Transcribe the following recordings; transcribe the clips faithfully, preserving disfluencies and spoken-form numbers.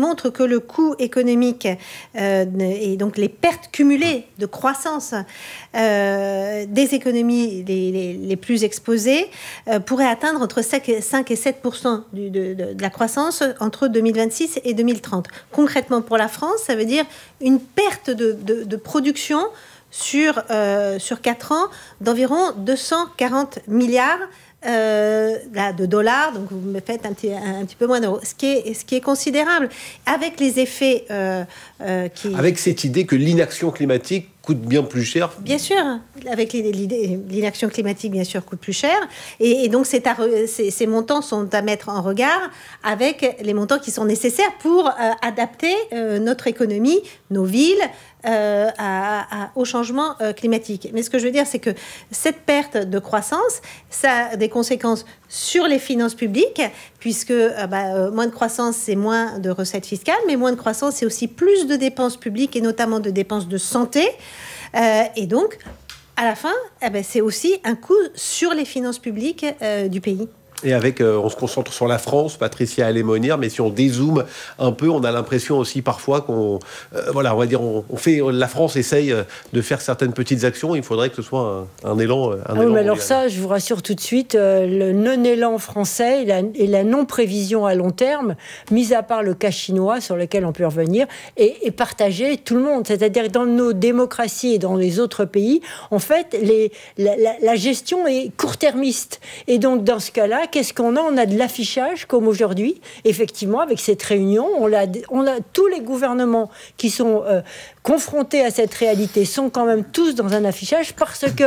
montre que le coût économique euh, et donc les pertes cumulées de croissance euh, des économies les, les, les plus exposées euh, pourraient atteindre entre cinq et sept pour cent du, de, de, de la croissance entre deux mille vingt-six et deux mille trente. Concrètement, pour la France, ça veut dire une perte de, de, de production sur, euh, sur quatre ans d'environ deux cent quarante milliards Euh, de dollars, donc vous me faites un petit, un petit peu moins d'euros, ce qui est, ce qui est considérable, avec les effets euh, euh, qui... Avec cette idée que l'inaction climatique coûte bien plus cher. Bien sûr, avec l'idée, l'inaction climatique, bien sûr, coûte plus cher, et, et donc c'est à, ces, ces montants sont à mettre en regard avec les montants qui sont nécessaires pour euh, adapter euh, notre économie, nos villes, Euh, à, à, au changement euh, climatique. Mais ce que je veux dire, c'est que cette perte de croissance, ça a des conséquences sur les finances publiques, puisque euh, bah, euh, moins de croissance, c'est moins de recettes fiscales, mais moins de croissance, c'est aussi plus de dépenses publiques, et notamment de dépenses de santé. Euh, et donc, à la fin, eh ben, c'est aussi un coût sur les finances publiques euh, du pays. Et avec, euh, on se concentre sur la France, Patricia Alémonir, mais si on dézoome un peu, on a l'impression aussi parfois qu'on, euh, voilà, on va dire, on, on fait, la France essaye de faire certaines petites actions. Il faudrait que ce soit un, un élan, un ah élan oui, mais alors mondial. ça, je vous rassure tout de suite, euh, le non-élan français et la, et la non-prévision à long terme, mis à part le cas chinois sur lequel on peut revenir, est, est partagé tout le monde. C'est-à-dire que dans nos démocraties et dans les autres pays, en fait, les, la, la, la gestion est court-termiste. Et donc, dans ce cas-là, qu'est-ce qu'on a ? On a de l'affichage, comme aujourd'hui. Effectivement, avec cette réunion, on a, on a tous les gouvernements qui sont euh, confrontés à cette réalité sont quand même tous dans un affichage parce que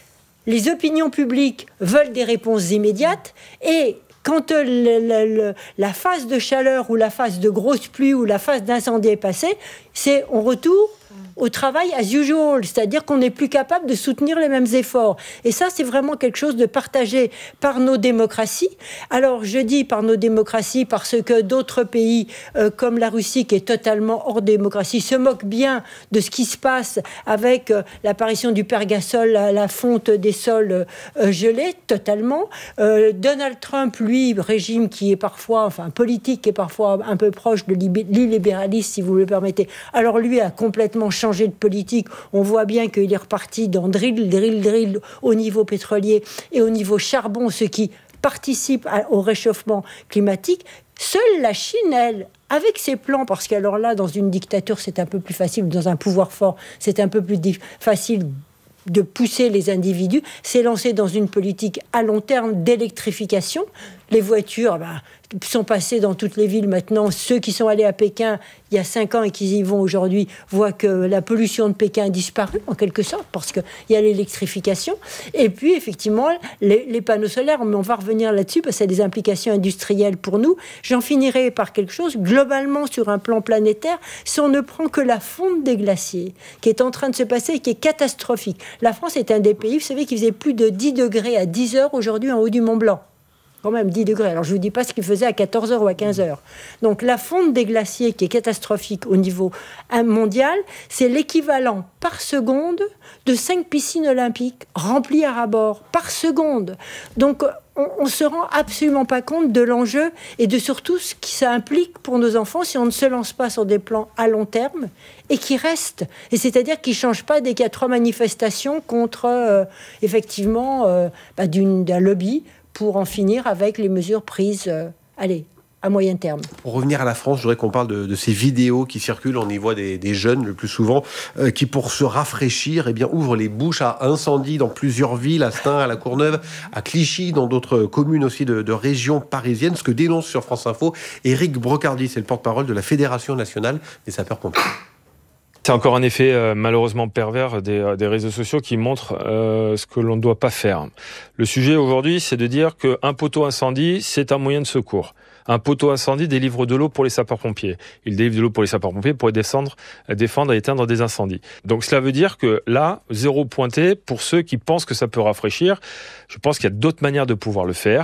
les opinions publiques veulent des réponses immédiates et quand le, le, le, la phase de chaleur ou la phase de grosse pluie ou la phase d'incendie est passée, c'est on retourne au travail as usual, c'est-à-dire qu'on n'est plus capable de soutenir les mêmes efforts. Et ça, c'est vraiment quelque chose de partagé par nos démocraties. Alors, je dis par nos démocraties parce que d'autres pays, euh, comme la Russie, qui est totalement hors démocratie, se moquent bien de ce qui se passe avec euh, l'apparition du pergasol, la, la fonte des sols euh, gelés, totalement. Euh, Donald Trump, lui, régime qui est parfois, enfin, politique qui est parfois un peu proche de l'illibéralisme, si vous le permettez. Alors, lui a complètement changé changer de politique. On voit bien qu'il est reparti dans drill, drill, drill au niveau pétrolier et au niveau charbon, ce qui participe à, au réchauffement climatique. Seule la Chine, elle, avec ses plans, parce qu'alors là, dans une dictature, c'est un peu plus facile, dans un pouvoir fort, c'est un peu plus dif- facile de pousser les individus, s'est lancée dans une politique à long terme d'électrification. Les voitures bah, sont passées dans toutes les villes maintenant. Ceux qui sont allés à Pékin il y a cinq ans et qui y vont aujourd'hui voient que la pollution de Pékin a disparu, en quelque sorte, parce qu'il y a l'électrification. Et puis, effectivement, les, les panneaux solaires, mais on va revenir là-dessus, parce que ça a des implications industrielles pour nous. J'en finirai par quelque chose. Globalement, sur un plan planétaire, si on ne prend que la fonte des glaciers, qui est en train de se passer et qui est catastrophique. La France est un des pays, vous savez, qui faisait plus de dix degrés à dix heures aujourd'hui en haut du Mont Blanc. Quand même dix degrés. Alors, je ne vous dis pas ce qu'il faisait à quatorze heures ou à quinze heures. Donc, la fonte des glaciers qui est catastrophique au niveau mondial, c'est l'équivalent par seconde de cinq piscines olympiques remplies à ras-bord par seconde. Donc, on ne se rend absolument pas compte de l'enjeu et de surtout ce que ça implique pour nos enfants si on ne se lance pas sur des plans à long terme et qui restent. Et c'est-à-dire qu'ils ne changent pas dès qu'il y a trois manifestations contre, euh, effectivement, euh, bah, d'une, d'un lobby pour en finir avec les mesures prises, euh, allez, à moyen terme. Pour revenir à la France, je voudrais qu'on parle de, de ces vidéos qui circulent. On y voit des, des jeunes, le plus souvent, euh, qui, pour se rafraîchir, eh bien, ouvrent les bouches à incendie dans plusieurs villes, à Stein, à La Courneuve, à Clichy, dans d'autres communes aussi de, de régions parisiennes. Ce que dénonce sur France Info Éric Brocardi, c'est le porte-parole de la Fédération nationale des sapeurs-pompiers. C'est encore un effet euh, malheureusement pervers des, euh, des réseaux sociaux qui montrent euh, ce que l'on ne doit pas faire. Le sujet aujourd'hui, c'est de dire qu'un poteau incendie, c'est un moyen de secours. Un poteau incendie délivre de l'eau pour les sapeurs-pompiers. Il délivre de l'eau pour les sapeurs-pompiers pour descendre, défendre et éteindre des incendies. Donc cela veut dire que là, zéro pointé pour ceux qui pensent que ça peut rafraîchir. Je pense qu'il y a d'autres manières de pouvoir le faire.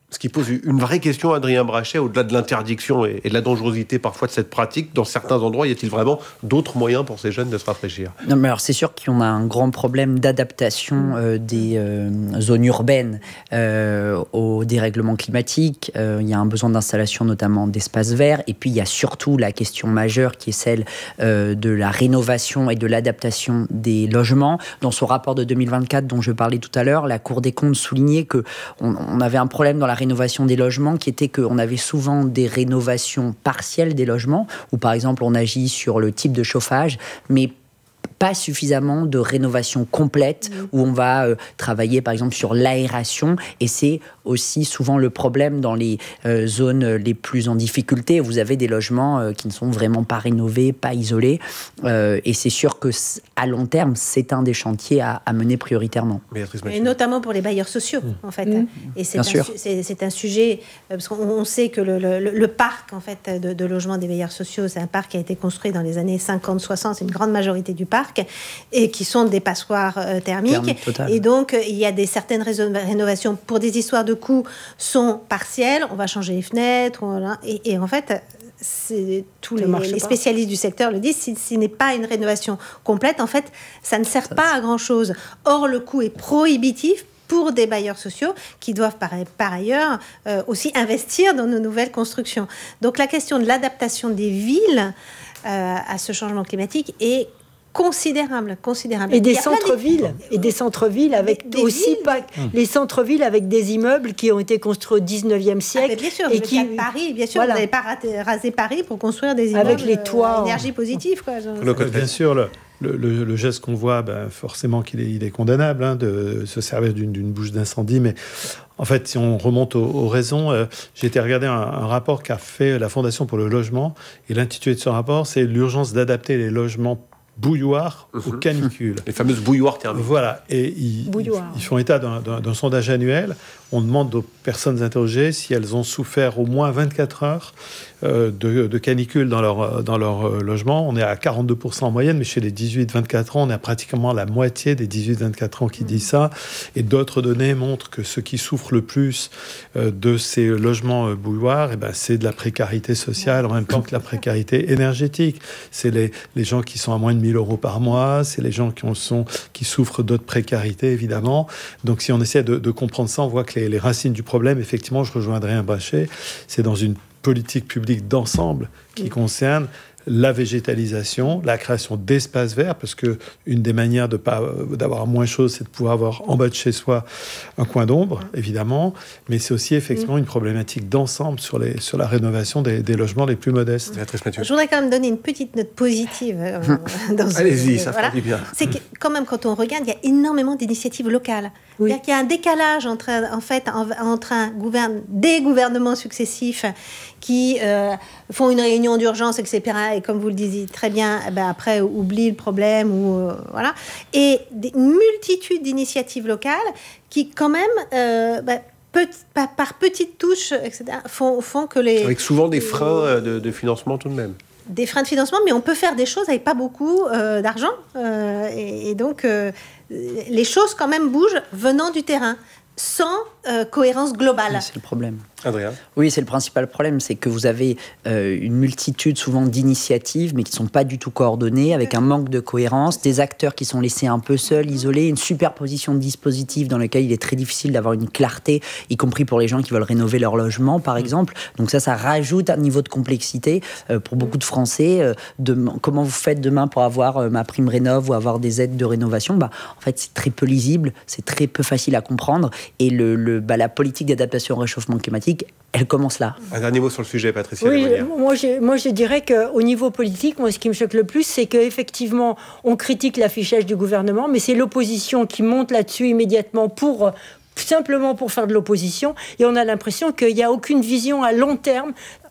Ce qui pose une vraie question, Adrien Brachet, au-delà de l'interdiction et de la dangerosité parfois de cette pratique. Dans certains endroits, y a-t-il vraiment d'autres moyens pour ces jeunes de se rafraîchir ? Non, mais alors c'est sûr qu'on a un grand problème d'adaptation euh, des euh, zones urbaines euh, au dérèglement climatique. Euh, il y a un besoin d'installation notamment d'espaces verts. Et puis il y a surtout la question majeure qui est celle euh, de la rénovation et de l'adaptation des logements. Dans son rapport de deux mille vingt-quatre dont je parlais tout à l'heure, la Cour des comptes soulignait qu'on on avait un problème dans la rénovation des logements qui était qu'on avait souvent des rénovations partielles des logements où par exemple on agit sur le type de chauffage mais pas suffisamment de rénovation complète mmh. où on va euh, travailler par exemple sur l'aération et c'est aussi souvent le problème dans les euh, zones les plus en difficulté. Vous avez des logements euh, qui ne sont vraiment pas rénovés, pas isolés euh, et c'est sûr que à long terme c'est un des chantiers à, à mener prioritairement. Et notamment pour les bailleurs sociaux mmh. en fait. Mmh. Et c'est un, c'est, c'est un sujet euh, parce qu'on sait que le, le, le parc en fait de, de logement des bailleurs sociaux c'est un parc qui a été construit dans les années cinquante soixante, c'est une grande majorité du parc et qui sont des passoires euh, thermiques. Thermique, et donc, euh, il y a des certaines ré- rénovations pour des histoires de coûts sont partielles. On va changer les fenêtres. Voilà. Et, et en fait, c'est, tous les, les spécialistes du secteur le disent, si ce n'est pas une rénovation complète, en fait, ça ne sert ça, pas à grand-chose. Or, le coût est prohibitif pour des bailleurs sociaux qui doivent par, par ailleurs euh, aussi investir dans nos nouvelles constructions. Donc, la question de l'adaptation des villes euh, à ce changement climatique est considérable, considérable. Et des centres-villes, des... et des centres-villes avec des, des aussi villes. Pas hum. les centres-villes avec des immeubles qui ont été construits au dix-neuvième siècle. Ah, bien sûr, et le qui... cas de Paris, bien sûr, voilà. Vous n'avez pas raté, rasé Paris pour construire des immeubles avec les toits à énergie positive, quoi. Donc, bien sûr, le, le, le, le geste qu'on voit, ben, forcément qu'il est, il est condamnable, hein, de se servir d'une, d'une bouche d'incendie, mais en fait, si on remonte aux, aux raisons, euh, j'ai été regarder un, un rapport qu'a fait la Fondation pour le logement, et l'intitulé de ce rapport, c'est l'urgence d'adapter les logements bouilloires mmh. aux canicules. Les fameuses bouilloires thermiques. Voilà. Et ils, ils, ils font état d'un, d'un, d'un sondage annuel. On demande aux personnes interrogées si elles ont souffert au moins vingt-quatre heures euh, de, de canicule dans leur, dans leur euh, logement. On est à quarante-deux pour cent en moyenne, mais chez les dix-huit vingt-quatre ans, on est à pratiquement la moitié des dix-huit vingt-quatre ans qui mmh. disent ça. Et d'autres données montrent que ceux qui souffrent le plus euh, de ces logements euh, bouilloires, eh ben, c'est de la précarité sociale en même temps que la précarité énergétique. C'est les, les gens qui sont à moins de mille euros par mois, c'est les gens qui, sont, qui souffrent d'autres précarités, évidemment. Donc, si on essaie de, de comprendre ça, on voit que les, les racines du problème, effectivement, je rejoindrai un Brachet, c'est dans une politique publique d'ensemble qui concerne la végétalisation, la création d'espaces verts, parce que une des manières de pas, d'avoir moins chaud, c'est de pouvoir avoir en bas de chez soi un coin d'ombre, évidemment, mais c'est aussi effectivement une problématique d'ensemble sur, les, sur la rénovation des, des logements les plus modestes. Je voudrais quand même donner une petite note positive. Euh, dans ce, Allez-y, ça voilà. fait bien. C'est que quand même, quand on regarde, il y a énormément d'initiatives locales. Oui. Il y a un décalage entre, en fait, entre un gouverne, des gouvernements successifs qui euh, font une réunion d'urgence, et cetera. Et comme vous le disiez très bien, ben après, oublient le problème. Ou, euh, voilà. Et des, une multitude d'initiatives locales qui, quand même, euh, ben, petit, par, par petites touches, et cetera, font, font que les... Avec souvent des freins de, de financement tout de même. Des freins de financement, mais on peut faire des choses avec pas beaucoup euh, d'argent. Euh, et, et donc, euh, les choses, quand même, bougent venant du terrain, sans euh, cohérence globale. Oui, c'est le problème. Adrien ? Oui, c'est le principal problème, c'est que vous avez euh, une multitude souvent d'initiatives, mais qui ne sont pas du tout coordonnées, avec un manque de cohérence, des acteurs qui sont laissés un peu seuls, isolés, une superposition de dispositifs dans lequel il est très difficile d'avoir une clarté, y compris pour les gens qui veulent rénover leur logement, par exemple. Donc ça, ça rajoute un niveau de complexité euh, pour beaucoup de Français. Euh, de, comment vous faites demain pour avoir euh, ma prime rénov ou avoir des aides de rénovation ? Bah, en fait, c'est très peu lisible, c'est très peu facile à comprendre, et le, le, bah, la politique d'adaptation au réchauffement climatique, elle commence là. Un dernier mot sur le sujet, Patricia. Oui, moi je, moi je dirais qu'au niveau politique, moi, ce qui me choque le plus, c'est qu'effectivement, on critique l'affichage du gouvernement, mais c'est l'opposition qui monte là-dessus immédiatement pour, simplement pour faire de l'opposition, et on a l'impression qu'il n'y a aucune vision à long terme,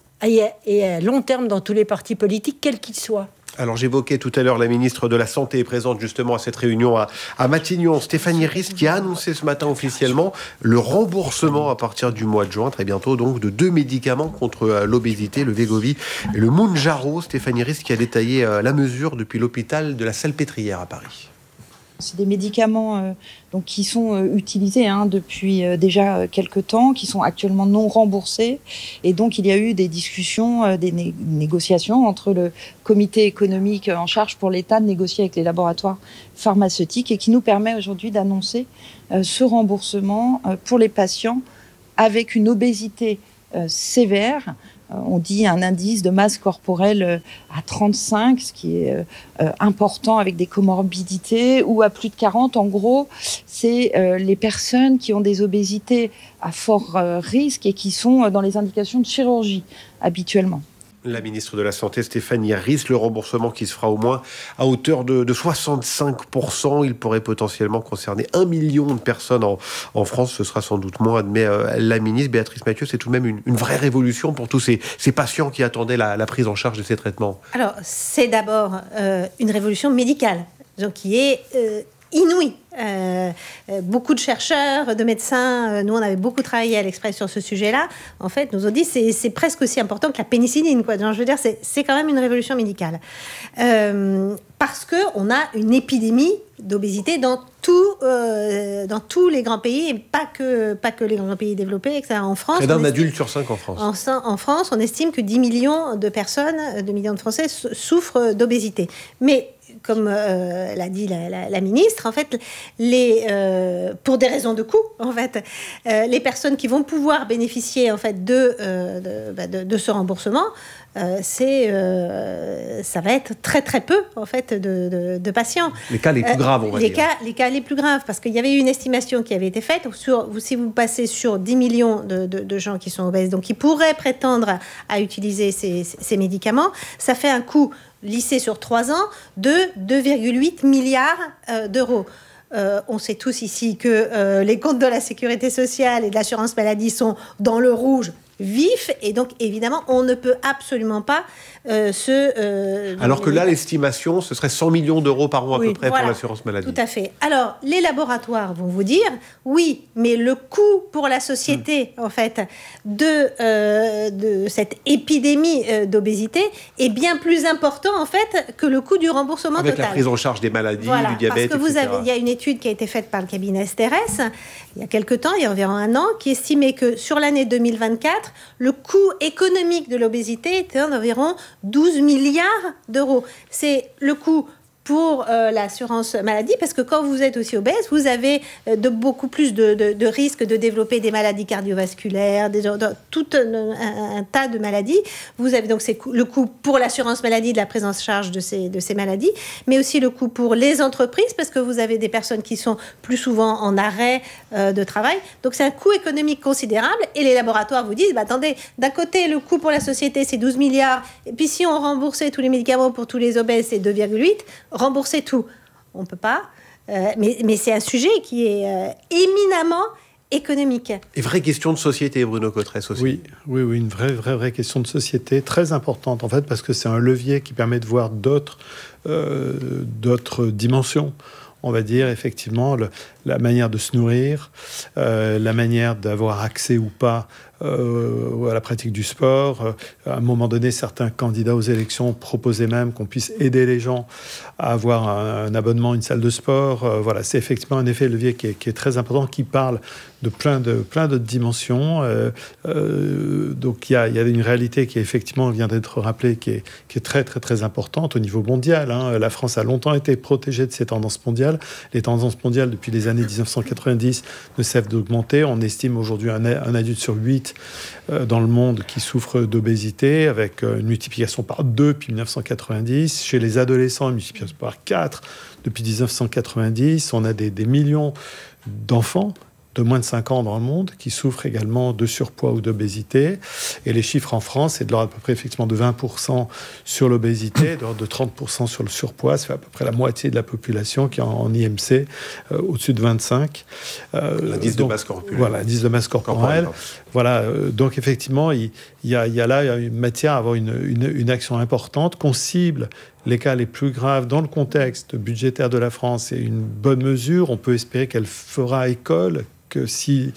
et à long terme dans tous les partis politiques, quels qu'ils soient. Alors j'évoquais tout à l'heure la ministre de la Santé est présente justement à cette réunion à, à Matignon, Stéphanie Rist, qui a annoncé ce matin officiellement le remboursement à partir du mois de juin, très bientôt donc, de deux médicaments contre l'obésité, le Wegovy et le Mounjaro. Stéphanie Rist qui a détaillé la mesure depuis l'hôpital de la Salpêtrière à Paris. C'est des médicaments euh, donc, qui sont euh, utilisés hein, depuis euh, déjà euh, quelques temps, qui sont actuellement non remboursés. Et donc, il y a eu des discussions, euh, des né- négociations entre le comité économique en charge pour l'État de négocier avec les laboratoires pharmaceutiques et qui nous permet aujourd'hui d'annoncer euh, ce remboursement euh, pour les patients avec une obésité euh, sévère. On dit un indice de masse corporelle à trente-cinq, ce qui est euh, important avec des comorbidités, ou à plus de quarante. En gros, c'est euh, les personnes qui ont des obésités à fort euh, risque et qui sont dans les indications de chirurgie habituellement. La ministre de la Santé, Stéphanie Risse, le remboursement qui se fera au moins à hauteur de, de soixante-cinq pour cent. Il pourrait potentiellement concerner un million de personnes en, en France. Ce sera sans doute moins, admet euh, la ministre. Béatrice Mathieu, c'est tout de même une, une vraie révolution pour tous ces, ces patients qui attendaient la, la prise en charge de ces traitements. Alors, c'est d'abord euh, une révolution médicale, donc qui est euh, inouïe. Euh, euh, beaucoup de chercheurs, de médecins, euh, nous on avait beaucoup travaillé à l'Express sur ce sujet-là, en fait nous ont dit c'est, c'est presque aussi important que la pénicilline, quoi. Donc, je veux dire, c'est, c'est quand même une révolution médicale. Euh, parce qu'on a une épidémie d'obésité dans, tout, euh, dans tous les grands pays, et pas que, pas que les grands pays développés, et cetera. En France, près d'un adulte sur cinq en France. En, en France, on estime que dix millions de personnes, deux millions de Français souffrent d'obésité. Mais comme euh, l'a dit la, la, la ministre, en fait, les, euh, pour des raisons de coût, en fait, euh, les personnes qui vont pouvoir bénéficier en fait de, euh, de, bah, de, de ce remboursement, euh, c'est, euh, ça va être très très peu en fait de, de, de patients. Les cas les plus graves, on va les dire. Cas, les cas les plus graves, parce qu'il y avait une estimation qui avait été faite sur, si vous passez sur dix millions de, de, de gens qui sont obèses, donc qui pourraient prétendre à, à utiliser ces, ces médicaments, ça fait un coût lissé sur trois ans de deux virgule huit milliards euh, d'euros. Euh, on sait tous ici que euh, les comptes de la sécurité sociale et de l'assurance maladie sont dans le rouge vif, et donc évidemment on ne peut absolument pas euh, se... Euh, Alors que là, l'estimation, ce serait cent millions d'euros par an à oui, peu près voilà, pour l'assurance maladie. Tout à fait. Alors, les laboratoires vont vous dire, oui, mais le coût pour la société, mmh. en fait, de, euh, de cette épidémie euh, d'obésité est bien plus important, en fait, que le coût du remboursement Avec total. Avec la prise en charge des maladies, voilà, du diabète, parce que vous et cetera. avez, il y a une étude qui a été faite par le cabinet S T R S, il y a quelque temps, il y a environ un an, qui estimait que sur l'année deux mille vingt-quatre, le coût économique de l'obésité était d'environ douze milliards d'euros. C'est le coût pour euh, l'assurance maladie, parce que quand vous êtes aussi obèse, vous avez euh, de, beaucoup plus de, de, de risques de développer des maladies cardiovasculaires, des, de, de, tout un, un, un tas de maladies. Vous avez donc c'est le coût pour l'assurance maladie de la prise en charge de ces, de ces maladies, mais aussi le coût pour les entreprises, parce que vous avez des personnes qui sont plus souvent en arrêt euh, de travail. Donc c'est un coût économique considérable, et les laboratoires vous disent, bah, attendez, d'un côté, le coût pour la société, c'est douze milliards, et puis si on remboursait tous les médicaments pour tous les obèses, c'est deux virgule huit, rembourser tout. On ne peut pas. Euh, mais, mais c'est un sujet qui est euh, éminemment économique. Et vraie question de société, Bruno Cotresse aussi. Oui, oui, oui, une vraie, vraie, vraie question de société, très importante en fait, parce que c'est un levier qui permet de voir d'autres, euh, d'autres dimensions. On va dire effectivement le, la manière de se nourrir, euh, la manière d'avoir accès ou pas euh, à la pratique du sport. À un moment donné, certains candidats aux élections proposaient même qu'on puisse aider les gens à avoir un, un abonnement à une salle de sport. Euh, voilà, c'est effectivement un effet de levier qui est, qui est très important, qui parle de plein de plein d'autres dimensions. Euh, euh, donc il y a, il y a une réalité qui effectivement vient d'être rappelée, qui est, qui est très très très importante au niveau mondial. Hein. La France a longtemps été protégée de ces tendances mondiales. Les tendances mondiales depuis les années dix-neuf cent quatre-vingt-dix ne cessent d'augmenter. On estime aujourd'hui un, un adulte sur huit euh, dans le monde qui souffre d'obésité, avec euh, une multiplication par deux depuis dix-neuf cent quatre-vingt-dix. Chez les adolescents, une multiplication par quatre depuis dix-neuf cent quatre-vingt-dix. On a des, des millions d'enfants de moins de cinq ans dans le monde qui souffrent également de surpoids ou d'obésité. Et les chiffres en France, c'est de l'ordre à peu près effectivement de vingt pour cent sur l'obésité, de l'ordre de trente pour cent sur le surpoids. Ça fait à peu près la moitié de la population qui est en, en I M C, euh, au-dessus de vingt-cinq. Euh, L'indice donc, de masse corporelle. Voilà, l'indice de masse corporelle. Voilà, euh, donc effectivement, il, il, y a, il y a là une matière à avoir une, une, une action importante, qu'on cible les cas les plus graves dans le contexte budgétaire de la France. C'est une bonne mesure. On peut espérer qu'elle fera école, que si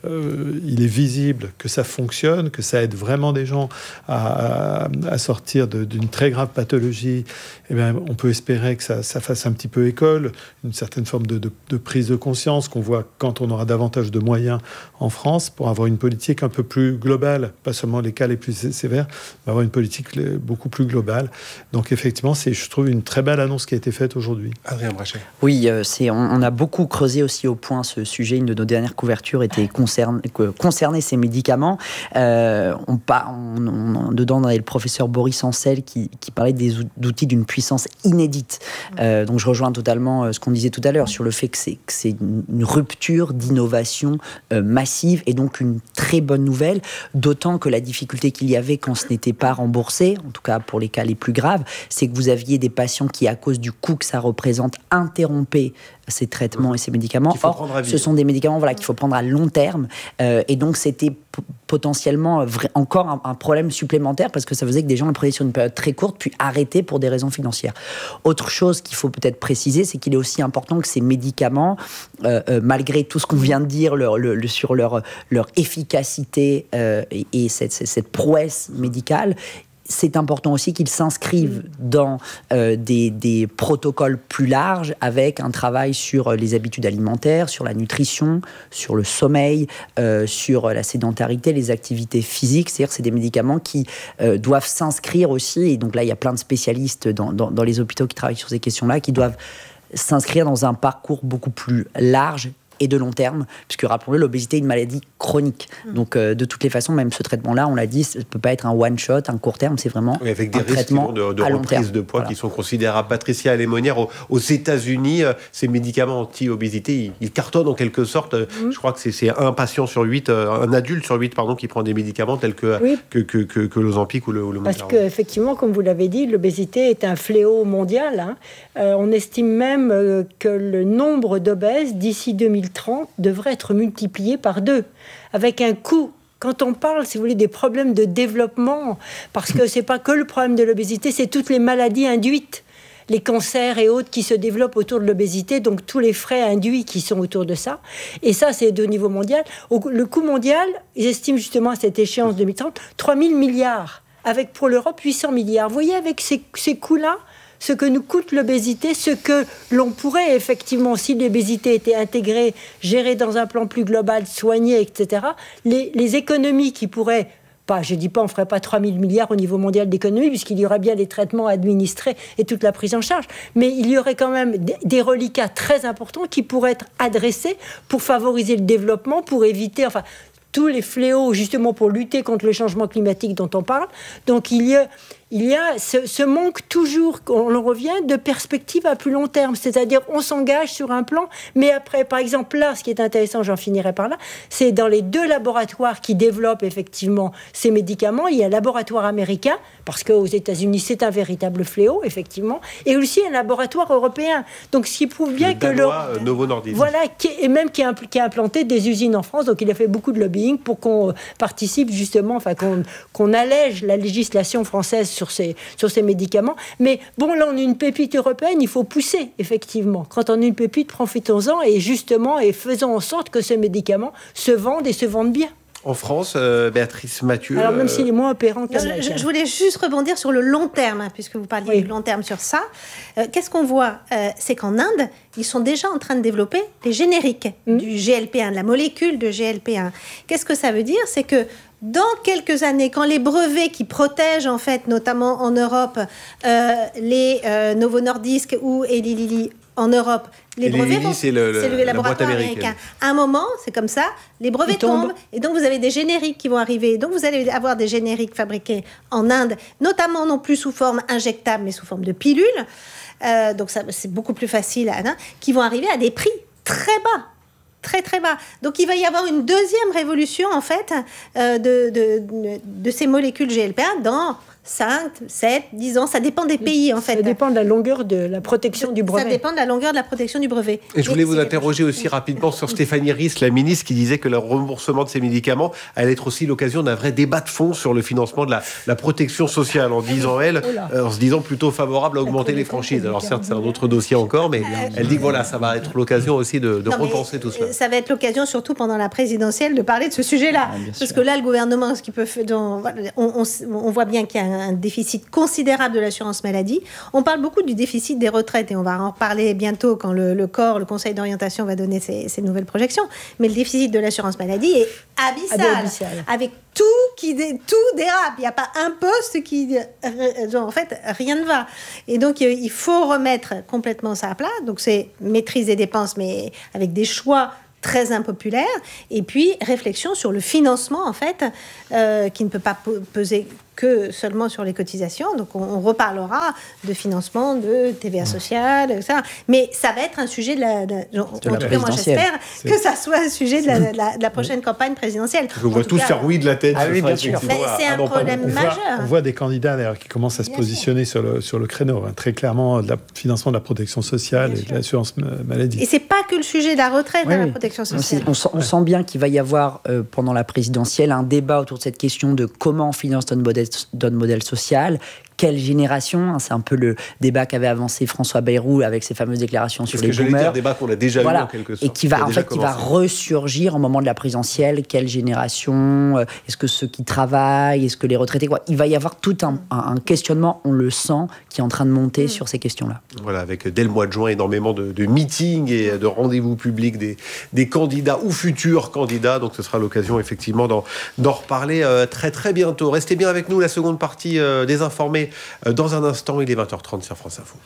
euh, il est visible que ça fonctionne, que ça aide vraiment des gens à, à, à sortir de, d'une très grave pathologie, eh bien, on peut espérer que ça, ça fasse un petit peu école, une certaine forme de, de, de prise de conscience qu'on voit quand on aura davantage de moyens en France pour avoir une politique un peu plus globale, pas seulement les cas les plus sévères, mais avoir une politique beaucoup plus globale. Donc effectivement, c'est, je trouve, une très belle annonce qui a été faite aujourd'hui. Adrien Brachet. Oui, euh, c'est, on, on a beaucoup creusé aussi au point ce sujet. Une de nos dernières couvertures était concerne, concernait ces médicaments. Euh, on, on, on, dedans, on avait le professeur Boris Ancel qui, qui parlait des outils d'une puissance inédite. Euh, donc je rejoins totalement ce qu'on disait tout à l'heure sur le fait que c'est, que c'est une rupture d'innovation euh, massive et donc une très bonne nouvelle, d'autant que la difficulté qu'il y avait quand ce n'était pas remboursé, en tout cas pour les cas les plus graves, c'est que vous aviez des patients qui, à cause du coût que ça représente, interrompaient ces traitements et ces médicaments. Or, ce sont des médicaments voilà, qu'il faut prendre à long terme. Euh, et donc, c'était p- potentiellement vrai, encore un, un problème supplémentaire parce que ça faisait que des gens le prenaient sur une période très courte puis arrêtaient pour des raisons financières. Autre chose qu'il faut peut-être préciser, c'est qu'il est aussi important que ces médicaments, euh, euh, malgré tout ce qu'on vient de dire leur, le, le, sur leur, leur efficacité euh, et, et cette, cette prouesse médicale, c'est important aussi qu'ils s'inscrivent dans euh, des, des protocoles plus larges avec un travail sur les habitudes alimentaires, sur la nutrition, sur le sommeil, euh, sur la sédentarité, les activités physiques. C'est-à-dire que c'est des médicaments qui euh, doivent s'inscrire aussi, et donc là il y a plein de spécialistes dans, dans, dans les hôpitaux qui travaillent sur ces questions-là, qui doivent s'inscrire dans un parcours beaucoup plus large et de long terme, puisque rappelons-le, l'obésité est une maladie chronique. Mmh. Donc, euh, de toutes les façons, même ce traitement-là, on l'a dit, ça ne peut pas être un one-shot, un court terme, c'est vraiment oui, avec des un traitement de, de à long reprise terme. de poids voilà. qui sont considérables. Patricia Alémonière, aux, aux États-Unis, euh, ces médicaments anti-obésité, ils, ils cartonnent en quelque sorte. Mmh. Je crois que c'est, c'est un patient sur huit, euh, un adulte sur huit, pardon, qui prend des médicaments tels que, oui. que, que, que, que l'Ozempic ou le, ou le Parce qu'effectivement, comme vous l'avez dit, l'obésité est un fléau mondial. Hein. Euh, on estime même euh, que le nombre d'obèses d'ici deux mille trente devrait être multiplié par deux, avec un coût. Quand on parle, si vous voulez, des problèmes de développement, parce que c'est pas que le problème de l'obésité, c'est toutes les maladies induites, les cancers et autres qui se développent autour de l'obésité, donc tous les frais induits qui sont autour de ça. Et ça, c'est au niveau mondial. Le coût mondial, ils estiment justement à cette échéance deux mille trente, trois mille milliards, avec pour l'Europe huit cents milliards. Vous voyez, avec ces, ces coûts-là, ce que nous coûte l'obésité, ce que l'on pourrait effectivement, si l'obésité était intégrée, gérée dans un plan plus global, soignée, et cetera, les, les économies qui pourraient, pas, je ne dis pas on ne ferait pas trois mille milliards au niveau mondial d'économie, puisqu'il y aurait bien les traitements administrés et toute la prise en charge, mais il y aurait quand même des, des reliquats très importants qui pourraient être adressés pour favoriser le développement, pour éviter... enfin, tous les fléaux, justement, pour lutter contre le changement climatique dont on parle. Donc, il y a, il y a ce, ce manque toujours, on en revient, de perspective à plus long terme. C'est-à-dire, on s'engage sur un plan, mais après, par exemple, là, ce qui est intéressant, j'en finirai par là, c'est dans les deux laboratoires qui développent effectivement ces médicaments, il y a un laboratoire américain, parce qu'aux États-Unis, c'est un véritable fléau, effectivement, et aussi un laboratoire européen. Donc, ce qui prouve bien le que... Danois, le euh, Novo Nordisk. Voilà, qui, et même qui a, qui a implanté des usines en France, donc il a fait beaucoup de lobbying pour qu'on participe justement, enfin qu'on, qu'on allège la législation française sur ces, sur ces médicaments. Mais bon, là, on a une pépite européenne, il faut pousser, effectivement. Quand on a une pépite, profitons-en et justement, et faisons en sorte que ces médicaments se vendent et se vendent bien. En France, euh, Béatrice Mathieu... Alors, même euh... s'il est moins opérant que je, je, je voulais juste rebondir sur le long terme, hein, puisque vous parliez oui. du long terme sur ça. Euh, qu'est-ce qu'on voit euh, c'est qu'en Inde, ils sont déjà en train de développer les génériques mmh. du G L P un, de la molécule de G L P un. Qu'est-ce que ça veut dire ? C'est que dans quelques années, quand les brevets qui protègent, en fait, notamment en Europe, euh, les euh, Novo Nordisk ou Eli Lilly en Europe, les et brevets, les Lilly, c'est le, c'est le laboratoire américain. À un moment, c'est comme ça, les brevets tombent. tombent, et donc vous avez des génériques qui vont arriver. Donc vous allez avoir des génériques fabriqués en Inde, notamment non plus sous forme injectable, mais sous forme de pilules. Euh, donc ça, c'est beaucoup plus facile, hein, qui vont arriver à des prix très bas. Très, très bas. Donc, il va y avoir une deuxième révolution, en fait, euh, de, de, de, de ces molécules G L P un dans cinq, sept, dix ans, ça dépend des pays en fait. Ça dépend de la longueur de la protection du brevet. Ça dépend de la longueur de la protection du brevet. Et je voulais Mais vous interroger aussi rapidement sur Stéphanie Rist, la ministre, qui disait que le remboursement de ces médicaments allait être aussi l'occasion d'un vrai débat de fond sur le financement de la, la protection sociale, en disant elle, euh, en se disant plutôt favorable à augmenter les franchises. Alors certes, c'est un autre dossier encore, mais elle dit que voilà, ça va être l'occasion aussi de, de non, repenser tout cela. Ça va être l'occasion, surtout pendant la présidentielle, de parler de ce sujet-là. Ah, parce sûr. que là, le gouvernement, ce qu'il peut faire, on, on, on voit bien qu'il y a un déficit considérable de l'assurance maladie. On parle beaucoup du déficit des retraites et on va en reparler bientôt quand le, le corps, le conseil d'orientation va donner ses, ses nouvelles projections. Mais le déficit de l'assurance maladie est abyssal, abyssal. avec tout qui tout dérape. Il n'y a pas un poste qui, genre, en fait, rien ne va. Et donc il faut remettre complètement ça à plat. Donc c'est maîtrise des dépenses, mais avec des choix très impopulaire, et puis réflexion sur le financement, en fait, euh, qui ne peut pas peser que seulement sur les cotisations. Donc, on, on reparlera de financement, de T V A sociale, et cetera. Mais ça va être un sujet de la... De, de, en tout cas, moi, j'espère c'est... que ça soit un sujet de la, de la, de la prochaine campagne présidentielle. Je vois tous cas, faire oui de la tête. Ah oui, bien sûr. Mais c'est un problème on majeur. Voit, on voit des candidats, d'ailleurs, qui commencent à se bien positionner sur le, sur le créneau, hein, très clairement, de la financement de la protection sociale bien et sûr. de l'assurance maladie. Et c'est pas que le sujet de la retraite, oui, hein, oui. la protection sociale. On sent, on sent bien qu'il va y avoir, euh, pendant la présidentielle, un débat autour de cette question de comment on finance notre modèle, notre modèle social, quelle génération, c'est un peu le débat qu'avait avancé François Bayrou avec ses fameuses déclarations sur les boomers. C'est un débat qu'on a déjà voilà. eu en quelque sorte. Et qui va, en fait, qui va ressurgir au moment de la présidentielle. Quelle génération ? Est-ce que ceux qui travaillent ? Est-ce que les retraités ? Quoi ? Il va y avoir tout un, un, un questionnement, on le sent, qui est en train de monter mmh. sur ces questions-là. Voilà, avec dès le mois de juin énormément de, de meetings et de rendez-vous publics des, des candidats ou futurs candidats. Donc ce sera l'occasion effectivement d'en, d'en reparler euh, très très bientôt. Restez bien avec nous, la seconde partie euh, des informés. Dans un instant, il est vingt heures trente sur France Info.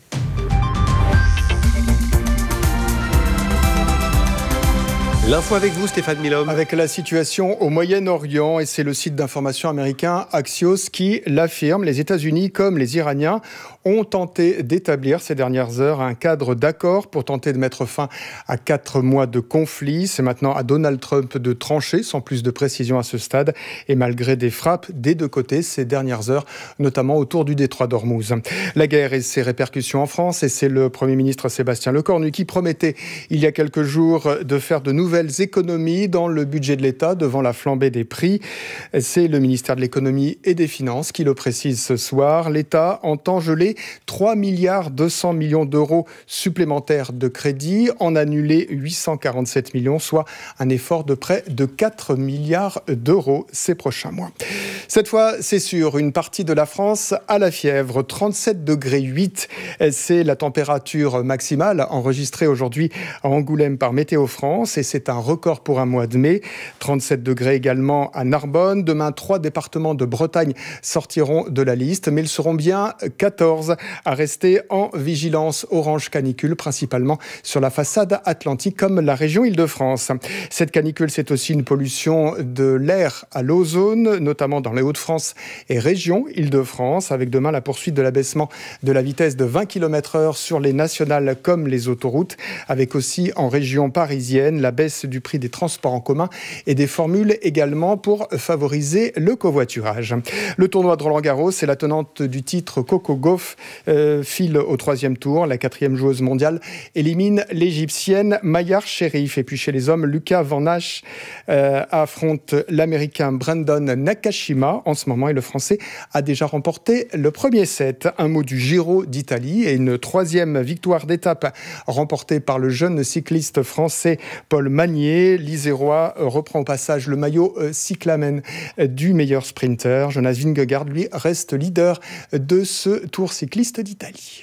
L'info avec vous, Stéphane Milhomme. Avec la situation au Moyen-Orient, et c'est le site d'information américain Axios qui l'affirme, les États-Unis comme les Iraniens ont tenté d'établir ces dernières heures un cadre d'accord pour tenter de mettre fin à quatre mois de conflit. C'est maintenant à Donald Trump de trancher, sans plus de précision à ce stade, et malgré des frappes des deux côtés ces dernières heures, notamment autour du détroit d'Ormuz. La guerre et ses répercussions en France, et c'est le Premier ministre Sébastien Lecornu qui promettait il y a quelques jours de faire de nouvelles économies dans le budget de l'État devant la flambée des prix. C'est le ministère de l'Économie et des Finances qui le précise ce soir. L'État entend geler trois milliards deux cents millions d'euros supplémentaires de crédit, en annuler huit cent quarante-sept millions, soit un effort de près de quatre milliards d'euros ces prochains mois. Cette fois, c'est sûr, une partie de la France a la fièvre, trente-sept degrés huit. C'est la température maximale enregistrée aujourd'hui à Angoulême par Météo France, et c'est un record pour un mois de mai. trente-sept degrés également à Narbonne. Demain, trois départements de Bretagne sortiront de la liste, mais ils seront bien quatorze à rester en vigilance orange canicule, principalement sur la façade atlantique comme la région Île-de-France. Cette canicule, c'est aussi une pollution de l'air à l'ozone, notamment dans les Hauts-de-France et région Île-de-France, avec demain la poursuite de l'abaissement de la vitesse de vingt kilomètres heure sur les nationales comme les autoroutes, avec aussi en région parisienne la baisse du prix des transports en commun et des formules également pour favoriser le covoiturage. Le tournoi de Roland-Garros, c'est la tenante du titre Coco Gauff euh, file au troisième tour. La quatrième joueuse mondiale élimine l'Égyptienne Mayar Sherif. Et puis chez les hommes, Lucas Van Ness euh, affronte l'Américain Brandon Nakashima en ce moment, et le Français a déjà remporté le premier set. Un mot du Giro d'Italie et une troisième victoire d'étape remportée par le jeune cycliste français Paul Magnier. L'Isérois reprend au passage le maillot cyclamen du meilleur sprinter. Jonas Vingegaard, lui, reste leader de ce Tour cycliste d'Italie.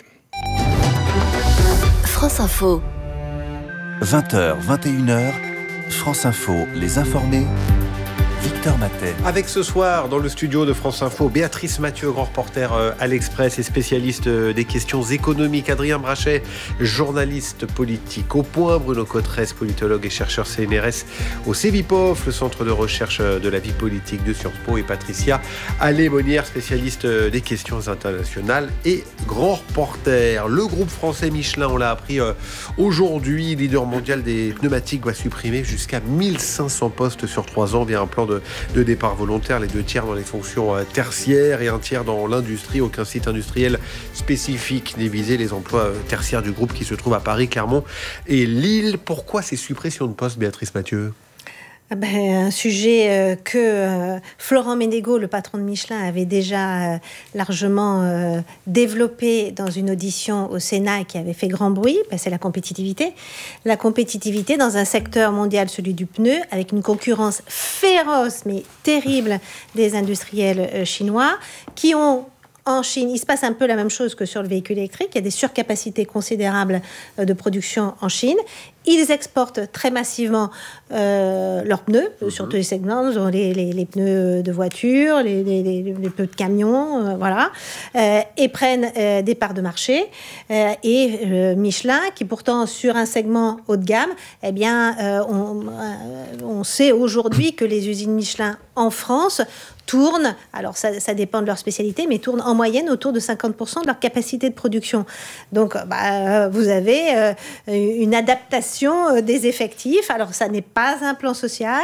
France Info. vingt heures, vingt et une heures, France Info, les informés. Victor Matet. Avec ce soir, dans le studio de France Info, Béatrice Mathieu, grand reporter à l'Express et spécialiste des questions économiques. Adrien Brachet, journaliste politique au Point. Bruno Cotresse, politologue et chercheur C N R S au CEVIPOF, le centre de recherche de la vie politique de Sciences Po. Et Patricia Allais-Monnière, spécialiste des questions internationales et grand reporter. Le groupe français Michelin, on l'a appris aujourd'hui, leader mondial des pneumatiques, va supprimer jusqu'à mille cinq cents postes sur trois ans via un plan de, de départ volontaire, les deux tiers dans les fonctions euh, tertiaires et un tiers dans l'industrie. Aucun site industriel spécifique n'est visé. Les emplois euh, tertiaires du groupe qui se trouvent à Paris, Clermont et Lille. Pourquoi ces suppressions de postes, Béatrice Mathieu ? Ah ben, un sujet euh, que euh, Florent Ménégo, le patron de Michelin, avait déjà euh, largement euh, développé dans une audition au Sénat et qui avait fait grand bruit, ben, c'est la compétitivité. La compétitivité dans un secteur mondial, celui du pneu, avec une concurrence féroce mais terrible des industriels euh, chinois qui ont en Chine, il se passe un peu la même chose que sur le véhicule électrique. Il y a des surcapacités considérables de production en Chine. Ils exportent très massivement euh, leurs pneus, mmh. sur tous les segments, les, les, les pneus de voiture, les, les, les, les pneus de camion, euh, voilà, euh, et prennent euh, des parts de marché. Euh, et euh, Michelin, qui pourtant sur un segment haut de gamme, eh bien, euh, on, euh, on sait aujourd'hui que les usines Michelin en France tournent, alors ça, ça dépend de leur spécialité, mais tournent en moyenne autour de cinquante pour cent de leur capacité de production. Donc, bah, vous avez euh, une adaptation des effectifs. Alors, ça n'est pas un plan social.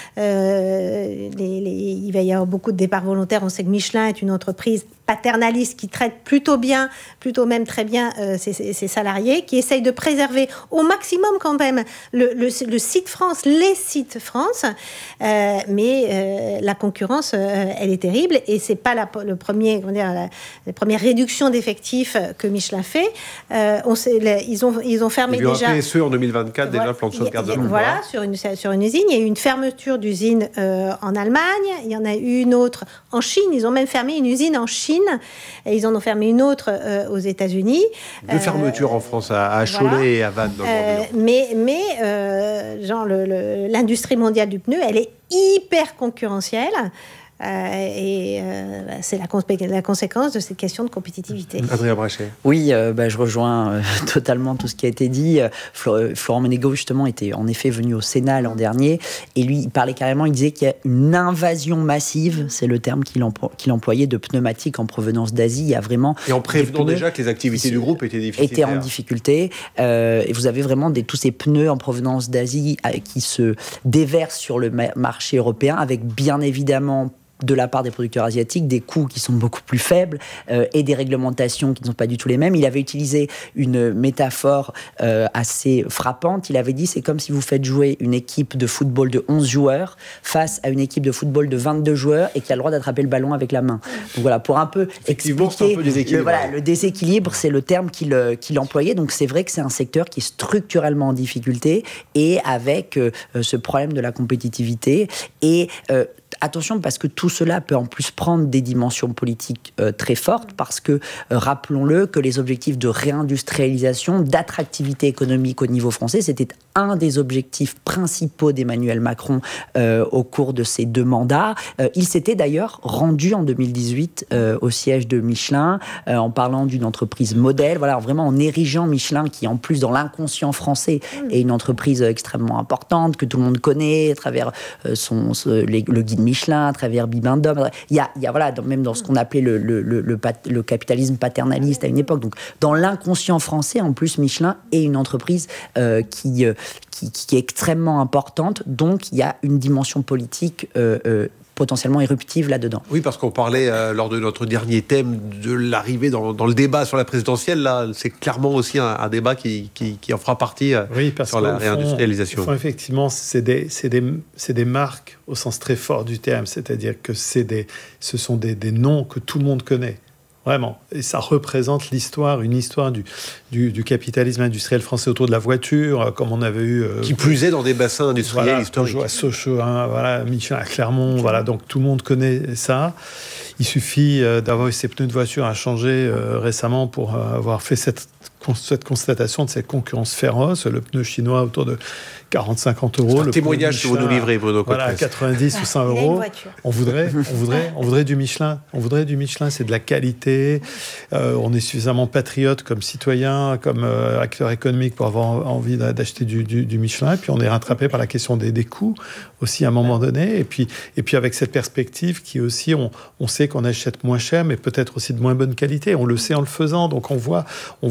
Euh, les, les, il va y avoir beaucoup de départs volontaires. On sait que Michelin est une entreprise paternaliste qui traite plutôt bien, plutôt même très bien euh, ses, ses salariés, qui essaye de préserver au maximum quand même le, le, le site France, les sites France. Euh, mais euh, la concurrence, euh, elle est terrible et c'est pas la, le premier, comment dire, la, la première réduction d'effectifs que Michelin fait. Euh, on sait, les, ils ont ils ont fermé il y a déjà. un P S E en deux mille vingt-quatre, voilà, déjà plan de sauvegarde de l'emploi. Voilà, sur une sur une usine, il y a eu une fermeture d'usine euh, en Allemagne. Il y en a eu une autre en Chine. Ils ont même fermé une usine en Chine. Et ils en ont fermé une autre euh, aux États-Unis. Deux euh, fermetures en France, à, à Cholet voilà. et à Vannes. Dans euh, mais mais euh, genre le, le, l'industrie mondiale du pneu, elle est hyper concurrentielle. Euh, et euh, bah, c'est la, consé- la conséquence de cette question de compétitivité. Adrien Brachet. Oui, euh, bah, je rejoins euh, totalement tout ce qui a été dit. Flo- Florent Ménégo, justement, était en effet venu au Sénat l'an dernier. Et lui, il parlait carrément, il disait qu'il y a une invasion massive, c'est le terme qu'il, emplo- qu'il employait, de pneumatiques en provenance d'Asie. Il y a vraiment... Et en prévenant déjà que les activités du groupe étaient difficiles. Étaient en difficulté. Euh, et vous avez vraiment des, tous ces pneus en provenance d'Asie euh, qui se déversent sur le ma- marché européen avec bien évidemment de la part des producteurs asiatiques, des coûts qui sont beaucoup plus faibles euh, et des réglementations qui ne sont pas du tout les mêmes. Il avait utilisé une métaphore euh, assez frappante. Il avait dit, c'est comme si vous faites jouer une équipe de football de onze joueurs face à une équipe de football de vingt-deux joueurs et qui a le droit d'attraper le ballon avec la main. Donc voilà, pour un peu Effectivement, expliquer c'est un peu déséquilibre. Le, voilà, le déséquilibre, c'est le terme qu'il, qu'il employait. Donc c'est vrai que c'est un secteur qui est structurellement en difficulté et avec euh, ce problème de la compétitivité. Et euh, attention, parce que tout cela peut en plus prendre des dimensions politiques euh, très fortes, parce que, euh, rappelons-le, que les objectifs de réindustrialisation, d'attractivité économique au niveau français, c'était un des objectifs principaux d'Emmanuel Macron euh, au cours de ses deux mandats. Euh, il s'était d'ailleurs rendu en deux mille dix-huit euh, au siège de Michelin, euh, en parlant d'une entreprise modèle, voilà, vraiment en érigeant Michelin, qui en plus dans l'inconscient français est une entreprise extrêmement importante, que tout le monde connaît, à travers euh, son, ce, les, le guide Michelin, à travers Bibendum. Il y a, il y a voilà, dans, même dans ce qu'on appelait le, le, le, le, le capitalisme paternaliste à une époque. Donc, dans l'inconscient français, en plus, Michelin est une entreprise euh, qui, euh, qui, qui est extrêmement importante. Donc, il y a une dimension politique euh, euh, potentiellement éruptive là-dedans. Oui, parce qu'on parlait euh, lors de notre dernier thème de l'arrivée dans, dans le débat sur la présidentielle. Là, c'est clairement aussi un, un débat qui, qui, qui en fera partie euh, oui, parce sur la réindustrialisation. Fond, effectivement, c'est des, c'est, des, c'est des marques au sens très fort du terme, c'est-à-dire que c'est des, ce sont des, des noms que tout le monde connaît. Vraiment. Et ça représente l'histoire, une histoire du, du, du capitalisme industriel français autour de la voiture, comme on avait eu... Euh, qui plus est dans des bassins industriels voilà, historiques. À Sochaux, hein, voilà, Michelin à Clermont, voilà, donc tout le monde connaît ça. Il suffit euh, d'avoir eu ses pneus de voiture à changer euh, récemment pour euh, avoir fait cette, cette constatation de cette concurrence féroce. Le pneu chinois autour de quarante à cinquante euros. C'est un le témoignage que vous nous livrez, Bruno Cottrex. Voilà, quatre-vingt-dix ou cent euros. On voudrait, on, voudrait, on voudrait du Michelin. On voudrait du Michelin, c'est de la qualité. Euh, on est suffisamment patriote comme citoyen, comme euh, acteur économique pour avoir envie d'acheter du, du, du Michelin. Et puis on est rattrapé par la question des, des coûts aussi à un moment donné. Et puis, et puis avec cette perspective qui aussi, on, on sait qu'on achète moins cher, mais peut-être aussi de moins bonne qualité. On le sait en le faisant. Donc on voit, on voit que c'est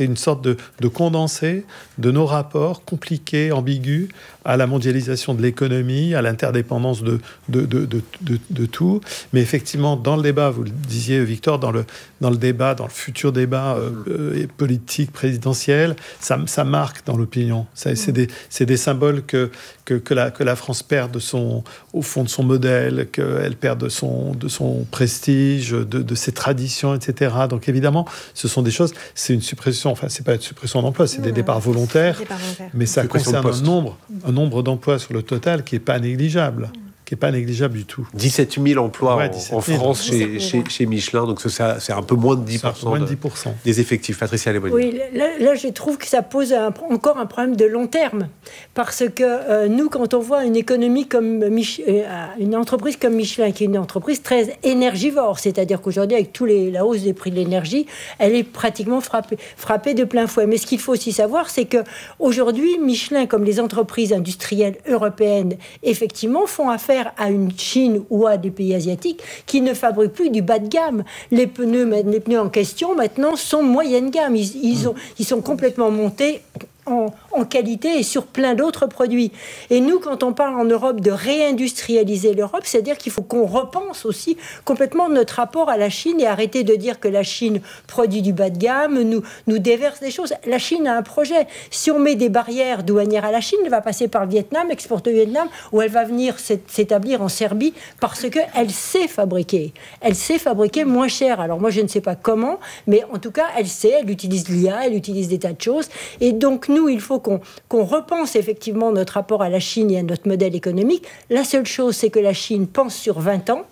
c'est une sorte de, de condensé de nos rapports compliqués, ambigus, à la mondialisation de l'économie, à l'interdépendance de, de, de, de, de, de tout. Mais effectivement, dans le débat, vous le disiez, Victor, dans le, dans le débat, dans le futur débat euh, politique, présidentiel, ça, ça marque dans l'opinion. Ça, c'est, des, c'est des symboles que, que, que, la, que la France perd de son, au fond de son modèle, qu'elle perd de son, de son prestige, de, de ses traditions, et cetera. Donc évidemment, ce sont des choses, c'est une suppression, enfin, c'est pas une suppression d'emploi, c'est des ouais, départs volontaires, des départs volontaires. mais ça concerne un nombre, un nombre d'emplois sur le total qui n'est pas négligeable. Qui n'est pas négligeable du tout. dix-sept mille emplois ouais, en, en France chez, chez, chez Michelin, donc ça, c'est un peu moins de dix pour cent, moins de dix pour cent. Des effectifs. Patricia Lemonnier. Oui, là, là, je trouve que ça pose un, encore un problème de long terme. Parce que euh, nous, quand on voit une économie comme Mich- euh, une entreprise comme Michelin, qui est une entreprise très énergivore, c'est-à-dire qu'aujourd'hui, avec tous les, la hausse des prix de l'énergie, elle est pratiquement frappée, frappée de plein fouet. Mais ce qu'il faut aussi savoir, c'est qu'aujourd'hui, Michelin, comme les entreprises industrielles européennes, effectivement, font affaire à une Chine ou à des pays asiatiques qui ne fabriquent plus du bas de gamme. Les pneus, les pneus en question, maintenant, sont moyenne gamme. Ils, ils, ont, ils sont complètement montés en, en qualité et sur plein d'autres produits. Et nous, quand on parle en Europe de réindustrialiser l'Europe, c'est-à-dire qu'il faut qu'on repense aussi complètement notre rapport à la Chine et arrêter de dire que la Chine produit du bas de gamme, nous, nous déverse des choses. La Chine a un projet. Si on met des barrières douanières à la Chine, elle va passer par le Vietnam, exporter au Vietnam, ou elle va venir s'établir en Serbie parce qu'elle sait fabriquer. Elle sait fabriquer moins cher. Alors moi, je ne sais pas comment, mais en tout cas, elle sait, elle utilise l'I A, elle utilise des tas de choses. Et donc, nous, il faut qu'on, qu'on repense effectivement notre rapport à la Chine et à notre modèle économique. La seule chose, c'est que la Chine pense sur vingt ans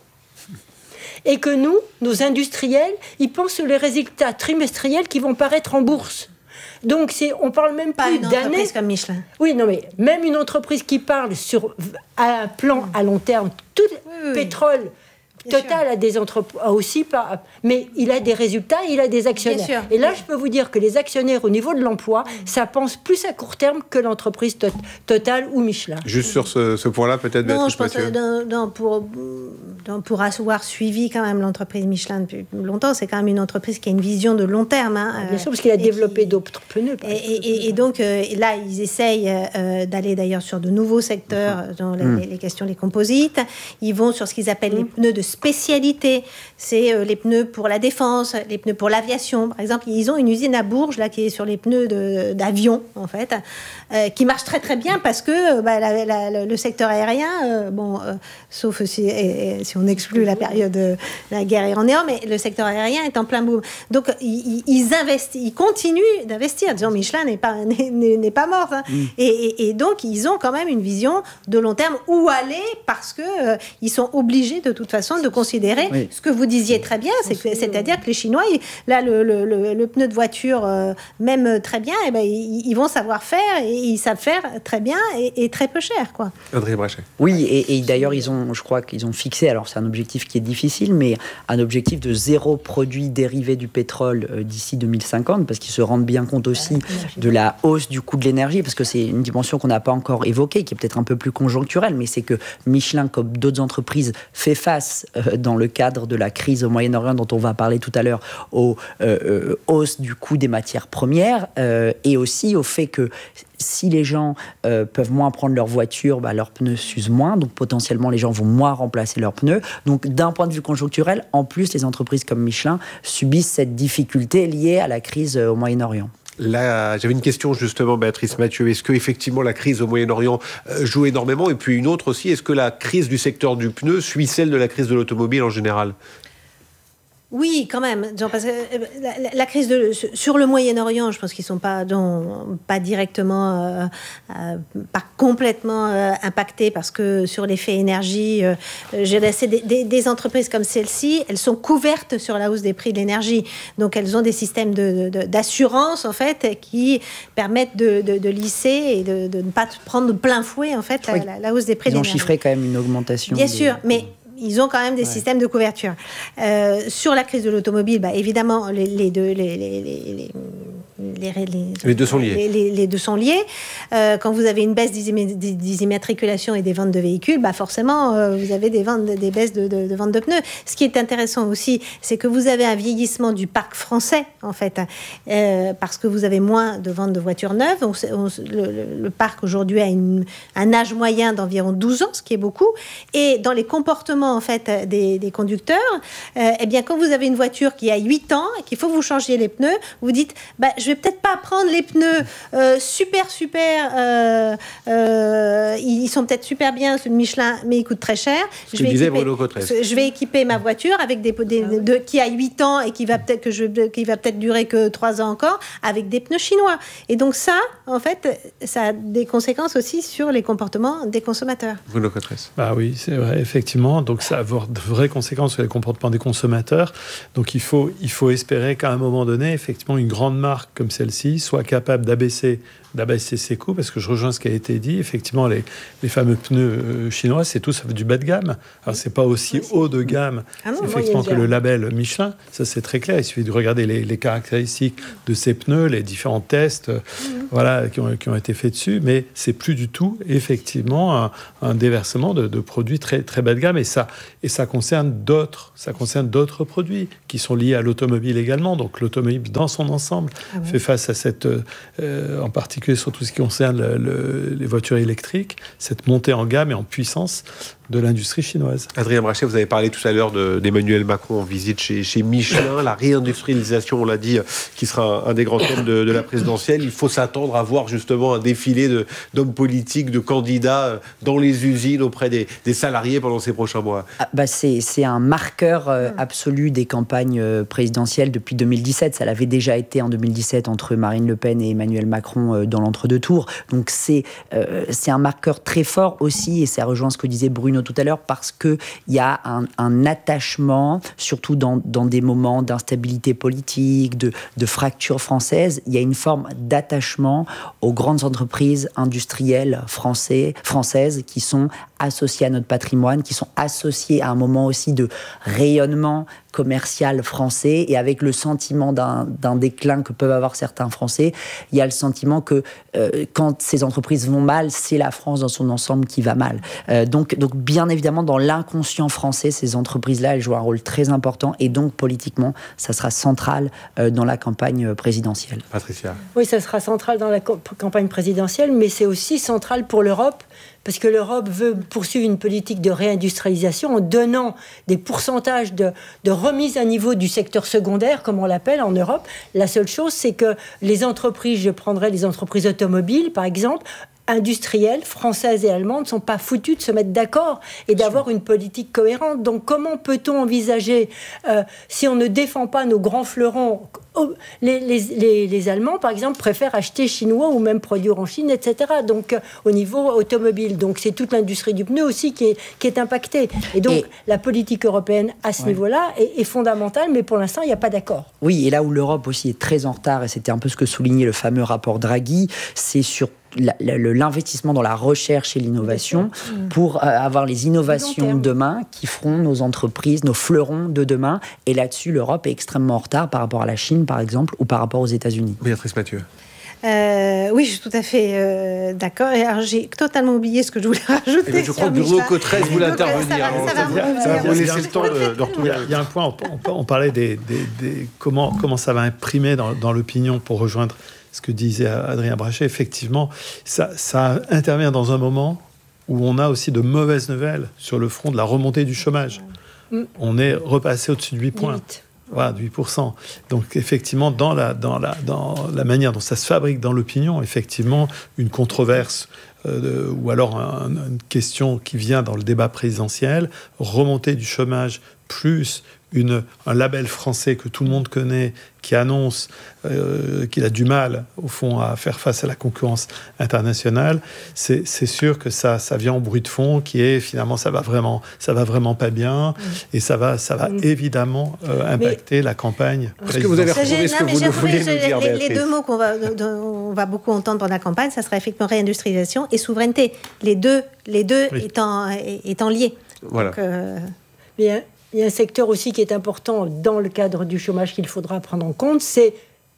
et que nous, nos industriels, ils pensent sur les résultats trimestriels qui vont paraître en bourse. Donc, c'est, on parle même pas plus une d'années. entreprise comme Michelin. Oui, non, mais même une entreprise qui parle sur un plan à long terme, tout oui, oui, pétrole. Bien Total sûr. A des entreprises aussi, pas, mais il a des résultats, il a des actionnaires. Et là, je peux vous dire que les actionnaires, au niveau de l'emploi, ça pense plus à court terme que l'entreprise to- Total ou Michelin. Juste sur ce, ce point-là, peut-être. Non, je pense que dans, dans, pour, dans, pour avoir suivi quand même l'entreprise Michelin depuis longtemps, c'est quand même une entreprise qui a une vision de long terme. Hein, Bien sûr, parce qu'il a développé qui, d'autres pneus. Et, et, et donc euh, là, ils essayent euh, d'aller d'ailleurs sur de nouveaux secteurs, mmh. dans les, mmh. les questions des composites. Ils vont sur ce qu'ils appellent mmh. les pneus de spécialité. C'est euh, les pneus pour la défense, les pneus pour l'aviation. Par exemple, ils ont une usine à Bourges là, qui est sur les pneus de, d'avion, en fait, euh, qui marche très très bien parce que bah, la, la, le secteur aérien, euh, bon, euh, sauf si, et, et, si on exclut la période de la guerre iran-Iran, mais le secteur aérien est en plein boom. Donc, ils, ils investissent, ils continuent d'investir. Disons, Michelin n'est pas, n'est, n'est pas morte. Hein. Mm. Et, et, et donc, ils ont quand même une vision de long terme où aller parce qu'ils euh, sont obligés de toute façon de considérer oui. ce que vous disiez très bien, c'est que, c'est-à-dire que les Chinois, ils, là, le, le, le, le pneu de voiture, euh, même très bien, eh ben, ils, ils vont savoir faire et ils savent faire très bien et, et très peu cher, quoi. André Brachet. Oui, et, et d'ailleurs, ils ont, je crois qu'ils ont fixé, alors c'est un objectif qui est difficile, mais un objectif de zéro produit dérivé du pétrole euh, d'ici deux mille cinquante, parce qu'ils se rendent bien compte aussi de la hausse du coût de l'énergie, parce que c'est une dimension qu'on n'a pas encore évoquée, qui est peut-être un peu plus conjoncturelle, mais c'est que Michelin, comme d'autres entreprises, fait face euh, dans le cadre de la crise au Moyen-Orient, dont on va parler tout à l'heure, aux euh, euh, hausses du coût des matières premières, euh, et aussi au fait que si les gens euh, peuvent moins prendre leur voiture, bah, leurs pneus s'usent moins, donc potentiellement les gens vont moins remplacer leurs pneus. Donc d'un point de vue conjoncturel, en plus les entreprises comme Michelin subissent cette difficulté liée à la crise au Moyen-Orient. Là, j'avais une question justement, Béatrice Mathieu. Est-ce que effectivement la crise au Moyen-Orient joue énormément ? Et puis une autre aussi, est-ce que la crise du secteur du pneu suit celle de la crise de l'automobile en général ? Oui, quand même. Genre, parce que la, la, la crise de, sur le Moyen-Orient, je pense qu'ils ne sont pas, donc, pas directement, euh, euh, pas complètement euh, impactés parce que sur l'effet énergie, euh, c'est des, des, des entreprises comme celle-ci, elles sont couvertes sur la hausse des prix de l'énergie. Donc, elles ont des systèmes de, de, d'assurance, en fait, qui permettent de, de, de lisser et de, de ne pas prendre de plein fouet, en fait, la, oui. la, la hausse des prix de l'énergie. Ils ont chiffré quand même une augmentation. Bien des... sûr, mais... ils ont quand même des ouais. systèmes de couverture. Euh, sur la crise de l'automobile, bah, évidemment, les, les, deux, les, les, les, les, les, les deux sont liés. Les, les, les deux sont liés. Euh, quand vous avez une baisse des, des, des immatriculations et des ventes de véhicules, bah forcément, euh, vous avez des, ventes, des baisses de, de, de ventes de pneus. Ce qui est intéressant aussi, c'est que vous avez un vieillissement du parc français, en fait, euh, parce que vous avez moins de ventes de voitures neuves. On, on, le, le parc aujourd'hui a une, un âge moyen d'environ douze ans, ce qui est beaucoup. Et dans les comportements, en fait, des, des conducteurs, euh, eh bien, quand vous avez une voiture qui a huit ans et qu'il faut que vous changiez les pneus, vous dites, bah, je vais peut-être pas prendre les pneus euh, super, super, euh, euh, ils sont peut-être super bien, ceux de Michelin, mais ils coûtent très cher. Je vais, équiper, je vais équiper ma voiture avec des, des de, qui a huit ans et qui va peut-être que je, qui va peut-être durer que trois ans encore, avec des pneus chinois. Et donc ça, en fait, ça a des conséquences aussi sur les comportements des consommateurs. Bruno Cotresse. Bah oui, c'est vrai, effectivement. Donc ça va avoir de vraies conséquences sur les comportements des consommateurs. Donc il faut, il faut espérer qu'à un moment donné, effectivement, une grande marque comme celle-ci soit capable d'abaisser d'abaisser ses coûts, parce que je rejoins ce qui a été dit. Effectivement, les, les fameux pneus chinois, c'est tout, ça fait du bas de gamme. Alors, c'est pas aussi oui, c'est... haut de gamme, ah non, effectivement, que le label Michelin. Ça, c'est très clair. Il suffit de regarder les, les caractéristiques de ces pneus, les différents tests mmh. voilà, qui, ont, qui ont été faits dessus. Mais c'est plus du tout, effectivement, un, un déversement de, de produits très, très bas de gamme. Et ça, et ça concerne d'autres, ça concerne d'autres produits qui sont liés à l'automobile également. Donc, l'automobile, dans son ensemble, ah ouais. fait face à cette, euh, en particulier, sur tout ce qui concerne le, le, les voitures électriques, cette montée en gamme et en puissance de l'industrie chinoise. Adrien Brachet, vous avez parlé tout à l'heure de, d'Emmanuel Macron en visite chez, chez Michelin, la réindustrialisation, on l'a dit, qui sera un, un des grands thèmes de, de la présidentielle. Il faut s'attendre à voir justement un défilé de, d'hommes politiques, de candidats dans les usines auprès des, des salariés pendant ces prochains mois. Ah, bah c'est, c'est un marqueur euh, absolu des campagnes euh, présidentielles depuis deux mille dix-sept. Ça l'avait déjà été en deux mille dix-sept entre Marine Le Pen et Emmanuel Macron euh, dans l'entre-deux tours. Donc c'est, euh, c'est un marqueur très fort aussi, et ça rejoint ce que disait Bruno tout à l'heure, parce qu'il y a un, un attachement, surtout dans, dans des moments d'instabilité politique, de, de fracture française, il y a une forme d'attachement aux grandes entreprises industrielles français, françaises qui sont associées à notre patrimoine, qui sont associées à un moment aussi de rayonnement commercial français, et avec le sentiment d'un, d'un déclin que peuvent avoir certains Français, il y a le sentiment que euh, quand ces entreprises vont mal, c'est la France dans son ensemble qui va mal. Euh, donc, donc bien évidemment, dans l'inconscient français, ces entreprises-là, elles jouent un rôle très important, et donc politiquement, ça sera central euh, dans la campagne présidentielle. Patricia. Oui, ça sera central dans la co- campagne présidentielle, mais c'est aussi central pour l'Europe, parce que l'Europe veut poursuivre une politique de réindustrialisation en donnant des pourcentages de, de remise à niveau du secteur secondaire, comme on l'appelle en Europe. La seule chose, c'est que les entreprises, je prendrais les entreprises automobiles, par exemple, industrielles, françaises et allemandes, ne sont pas foutues de se mettre d'accord et d'avoir une politique cohérente. Donc comment peut-on envisager, euh, si on ne défend pas nos grands fleurons, oh, les, les, les, les Allemands, par exemple, préfèrent acheter chinois ou même produire en Chine, et cetera. Donc euh, au niveau automobile. Donc c'est toute l'industrie du pneu aussi qui est, qui est impactée. Et donc et... la politique européenne à ce ouais. niveau-là est, est fondamentale, mais pour l'instant, il n'y a pas d'accord. Oui, et là où l'Europe aussi est très en retard, et c'était un peu ce que soulignait le fameux rapport Draghi, c'est sur La, la, l'investissement dans la recherche et l'innovation pour euh, avoir les innovations demain qui feront nos entreprises, nos fleurons de demain. Et là-dessus, l'Europe est extrêmement en retard par rapport à la Chine, par exemple, ou par rapport aux États-Unis. Béatrice Mathieu. Euh, oui, je suis tout à fait euh, d'accord. Et alors, j'ai totalement oublié ce que je voulais rajouter. Et je crois que Bruno Cotresse voulait intervenir. Ça va, ça va, ça va vous laisser le temps de, de retourner. Il y a un point, on, on parlait des, des, des comment, comment ça va imprimer dans, dans l'opinion pour rejoindre ce que disait Adrien Brachet. Effectivement, ça, ça intervient dans un moment où on a aussi de mauvaises nouvelles sur le front de la remontée du chômage. Mm. On est repassé au-dessus de huit points. Voilà, de huit pour cent. Donc, effectivement, dans la, dans, la, dans la manière dont ça se fabrique dans l'opinion, effectivement, une controverse euh, de, ou alors un, une question qui vient dans le débat présidentiel, remontée du chômage plus une, un label français que tout le monde connaît, qui annonce euh, qu'il a du mal, au fond, à faire face à la concurrence internationale, c'est, c'est sûr que ça, ça vient en bruit de fond, qui est, finalement, ça va vraiment, ça va vraiment pas bien, mmh. et ça va, ça va mmh. évidemment euh, impacter mais, la campagne. Est-ce que vous avez retrouvé ce que vous nous vouliez nous dire, les, les deux mots qu'on va, on va beaucoup entendre pendant la campagne, ça sera effectivement réindustrialisation et souveraineté. Les deux, les deux oui. étant, étant liés. Voilà. Donc, euh... Bien. Il y a un secteur aussi qui est important dans le cadre du chômage qu'il faudra prendre en compte, c'est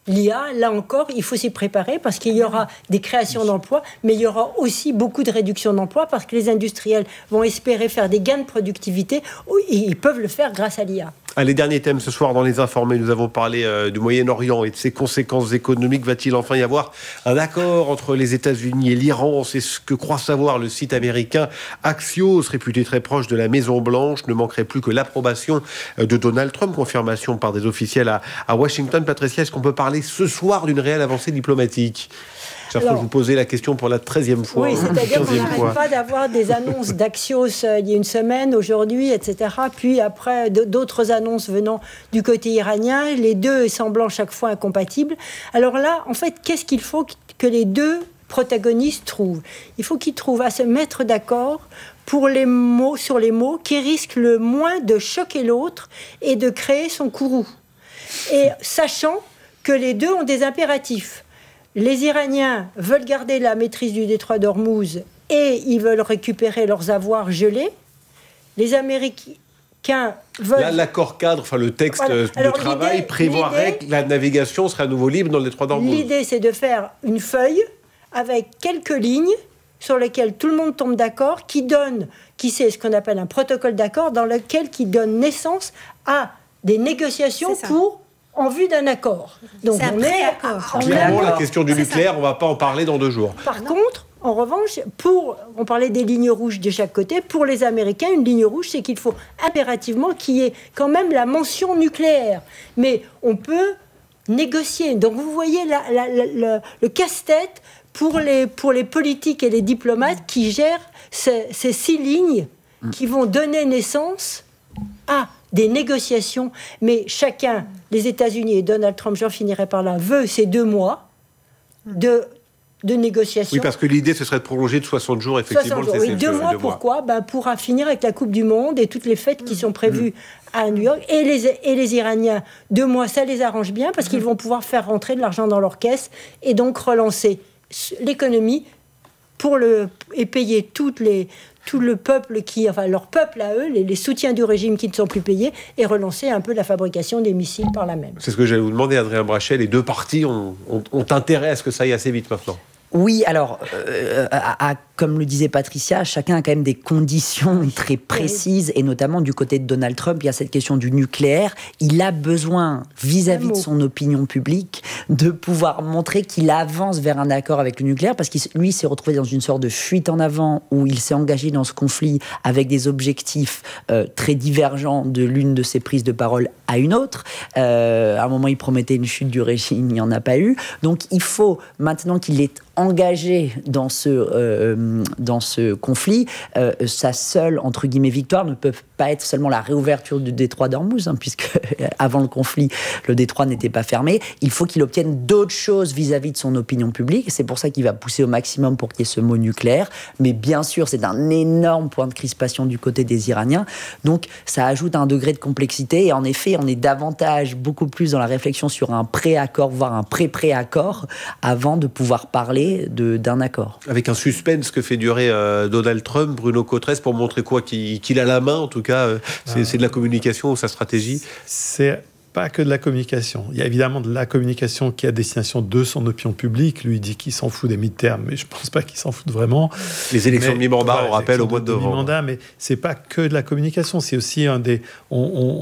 L'I A, là encore, il faut s'y préparer parce qu'il y aura des créations d'emplois, mais il y aura aussi beaucoup de réductions d'emplois parce que les industriels vont espérer faire des gains de productivité. Ils peuvent le faire grâce à l'I A. Allez, dernier thème ce soir dans Les Informés. Nous avons parlé euh, du Moyen-Orient et de ses conséquences économiques. Va-t-il enfin y avoir un accord entre les États-Unis et l'Iran? C'est ce que croit savoir le site américain Axios, réputé très proche de la Maison-Blanche. Ne manquerait plus que l'approbation de Donald Trump. Confirmation par des officiels à, à Washington. Patricia, est-ce qu'on peut parler ce soir d'une réelle avancée diplomatique? Chaque fois, je vous posais la question pour la treizième fois. Oui, c'est-à-dire qu'on n'arrête pas d'avoir des annonces d'Axios euh, il y a une semaine, aujourd'hui, et cetera. Puis après, d'autres annonces venant du côté iranien, les deux semblant chaque fois incompatibles. Alors là, en fait, qu'est-ce qu'il faut que les deux protagonistes trouvent? Il faut qu'ils trouvent à se mettre d'accord pour les mots, sur les mots qui risquent le moins de choquer l'autre et de créer son courroux. Et sachant que les deux ont des impératifs. Les Iraniens veulent garder la maîtrise du détroit d'Ormuz et ils veulent récupérer leurs avoirs gelés. Les Américains veulent... Là, l'accord cadre, enfin le texte voilà. Alors, de travail prévoirait que la navigation serait à nouveau libre dans le détroit d'Ormuz. L'idée, c'est de faire une feuille avec quelques lignes sur lesquelles tout le monde tombe d'accord, qui donne, qui c'est ce qu'on appelle un protocole d'accord, dans lequel qui donne naissance à des négociations pour... en vue d'un accord. Donc c'est on un est accord. Clairement, la question du nucléaire, on ne va pas en parler dans deux jours. Par non. contre, en revanche, pour, on parlait des lignes rouges de chaque côté, pour les Américains, une ligne rouge, c'est qu'il faut impérativement qu'il y ait quand même la mention nucléaire. Mais on peut négocier. Donc vous voyez la, la, la, la, le casse-tête pour les, pour les politiques et les diplomates qui gèrent ces, ces six lignes qui vont donner naissance à des négociations, mais chacun, les États-Unis et Donald Trump, j'en finirai par là, veut ces deux mois de, de négociations. Oui, parce que l'idée, ce serait de prolonger de soixante jours, effectivement. soixante jours, oui, deux mois, pourquoi ben, pour finir avec la Coupe du Monde et toutes les fêtes qui sont prévues mmh. à New York. Et les, et les Iraniens, deux mois, ça les arrange bien, parce mmh. qu'ils vont pouvoir faire rentrer de l'argent dans leur caisse et donc relancer l'économie pour le, et payer toutes les... tout le peuple qui, enfin leur peuple à eux, les, les soutiens du régime qui ne sont plus payés, et relancer un peu la fabrication des missiles par là même. C'est ce que j'allais vous demander, Adrien Brachet. Les deux parties ont, ont, ont intérêt à ce que ça aille assez vite maintenant. Oui, alors, euh, à, à, comme le disait Patricia, chacun a quand même des conditions très précises, et notamment du côté de Donald Trump, il y a cette question du nucléaire. Il a besoin, vis-à-vis de son opinion publique, de pouvoir montrer qu'il avance vers un accord avec le nucléaire, parce qu'il lui s'est retrouvé dans une sorte de fuite en avant, où il s'est engagé dans ce conflit avec des objectifs euh, très divergents de l'une de ses prises de parole à une autre. Euh, à un moment, il promettait une chute du régime, il n'y en a pas eu. Donc, il faut, maintenant qu'il est engagé dans ce, euh, dans ce conflit, euh, sa seule, entre guillemets, victoire ne peut pas être seulement la réouverture du détroit d'Ormuz, hein, puisque avant le conflit, le détroit n'était pas fermé. Il faut qu'il obtienne d'autres choses vis-à-vis de son opinion publique. C'est pour ça qu'il va pousser au maximum pour qu'il y ait ce mot nucléaire. Mais bien sûr, c'est un énorme point de crispation du côté des Iraniens. Donc, ça ajoute un degré de complexité. Et en effet, on est davantage, beaucoup plus dans la réflexion sur un pré-accord, voire un pré-pré-accord, avant de pouvoir parler De, d'un accord. Avec un suspense que fait durer euh, Donald Trump, Bruno Cotresse, pour montrer quoi qu'il, qu'il a la main, en tout cas, euh, c'est, ah. c'est de la communication ou sa stratégie. C'est pas que de la communication. Il y a évidemment de la communication qui est à destination de son opinion publique. Lui, il dit qu'il s'en fout des midterms, mais je pense pas qu'il s'en fout vraiment. Les élections mais, de mi-mandat, voilà, on rappelle, au mois de novembre. Mi-mandat, mais c'est pas que de la communication, c'est aussi un des... On,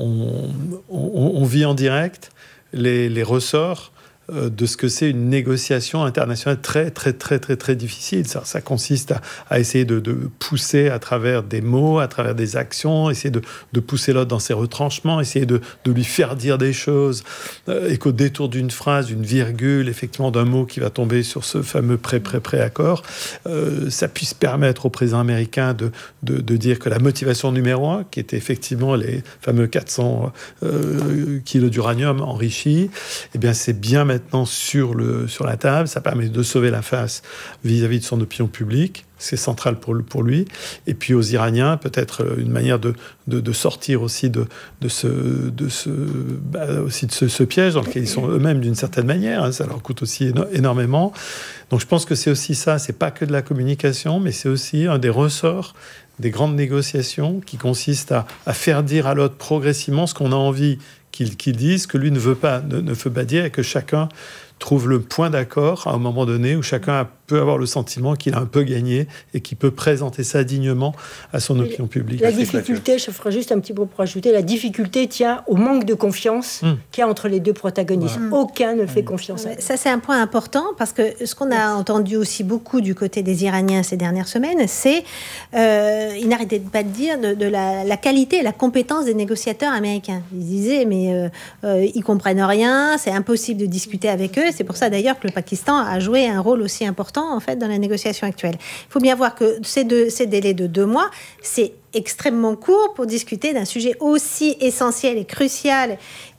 on, on, on vit en direct les, les ressorts de ce que c'est une négociation internationale très, très, très, très, très difficile. Ça, ça consiste à, à essayer de, de pousser à travers des mots, à travers des actions, essayer de, de pousser l'autre dans ses retranchements, essayer de, de lui faire dire des choses, euh, et qu'au détour d'une phrase, d'une virgule, effectivement, d'un mot qui va tomber sur ce fameux pré-pré-pré-accord, euh, ça puisse permettre au président américain de, de, de dire que la motivation numéro un, qui était effectivement les fameux quatre cents euh, kilos d'uranium enrichi, eh bien, c'est bien maintenant sur, le, sur la table. Ça permet de sauver la face vis-à-vis de son opinion publique. C'est central pour, pour lui. Et puis aux Iraniens, peut-être une manière de, de, de sortir aussi de, de, ce, de, ce, bah aussi de ce, ce piège dans lequel ils sont eux-mêmes d'une certaine manière. Hein, ça leur coûte aussi éno- énormément. Donc je pense que c'est aussi ça. C'est pas que de la communication, mais c'est aussi un des ressorts des grandes négociations qui consistent à, à faire dire à l'autre progressivement ce qu'on a envie qu'il, qu'il dise que lui ne veut pas, ne, ne veut pas dire et que chacun trouve le point d'accord à un moment donné où chacun peut avoir le sentiment qu'il a un peu gagné et qu'il peut présenter ça dignement à son opinion publique. La difficulté, je ferai juste un petit mot pour ajouter, la difficulté tient au manque de confiance mmh. qu'il y a entre les deux protagonistes. Mmh. Aucun ne fait mmh. confiance à eux. Ça, c'est un point important parce que ce qu'on a entendu aussi beaucoup du côté des Iraniens ces dernières semaines, c'est, euh, ils n'arrêtaient pas de dire de, de la, la qualité et la compétence des négociateurs américains. Ils disaient, mais euh, euh, ils comprennent rien, c'est impossible de discuter avec eux. C'est pour ça d'ailleurs que le Pakistan a joué un rôle aussi important en fait dans la négociation actuelle. Il faut bien voir que ces, deux, ces délais de deux mois, c'est extrêmement court pour discuter d'un sujet aussi essentiel et crucial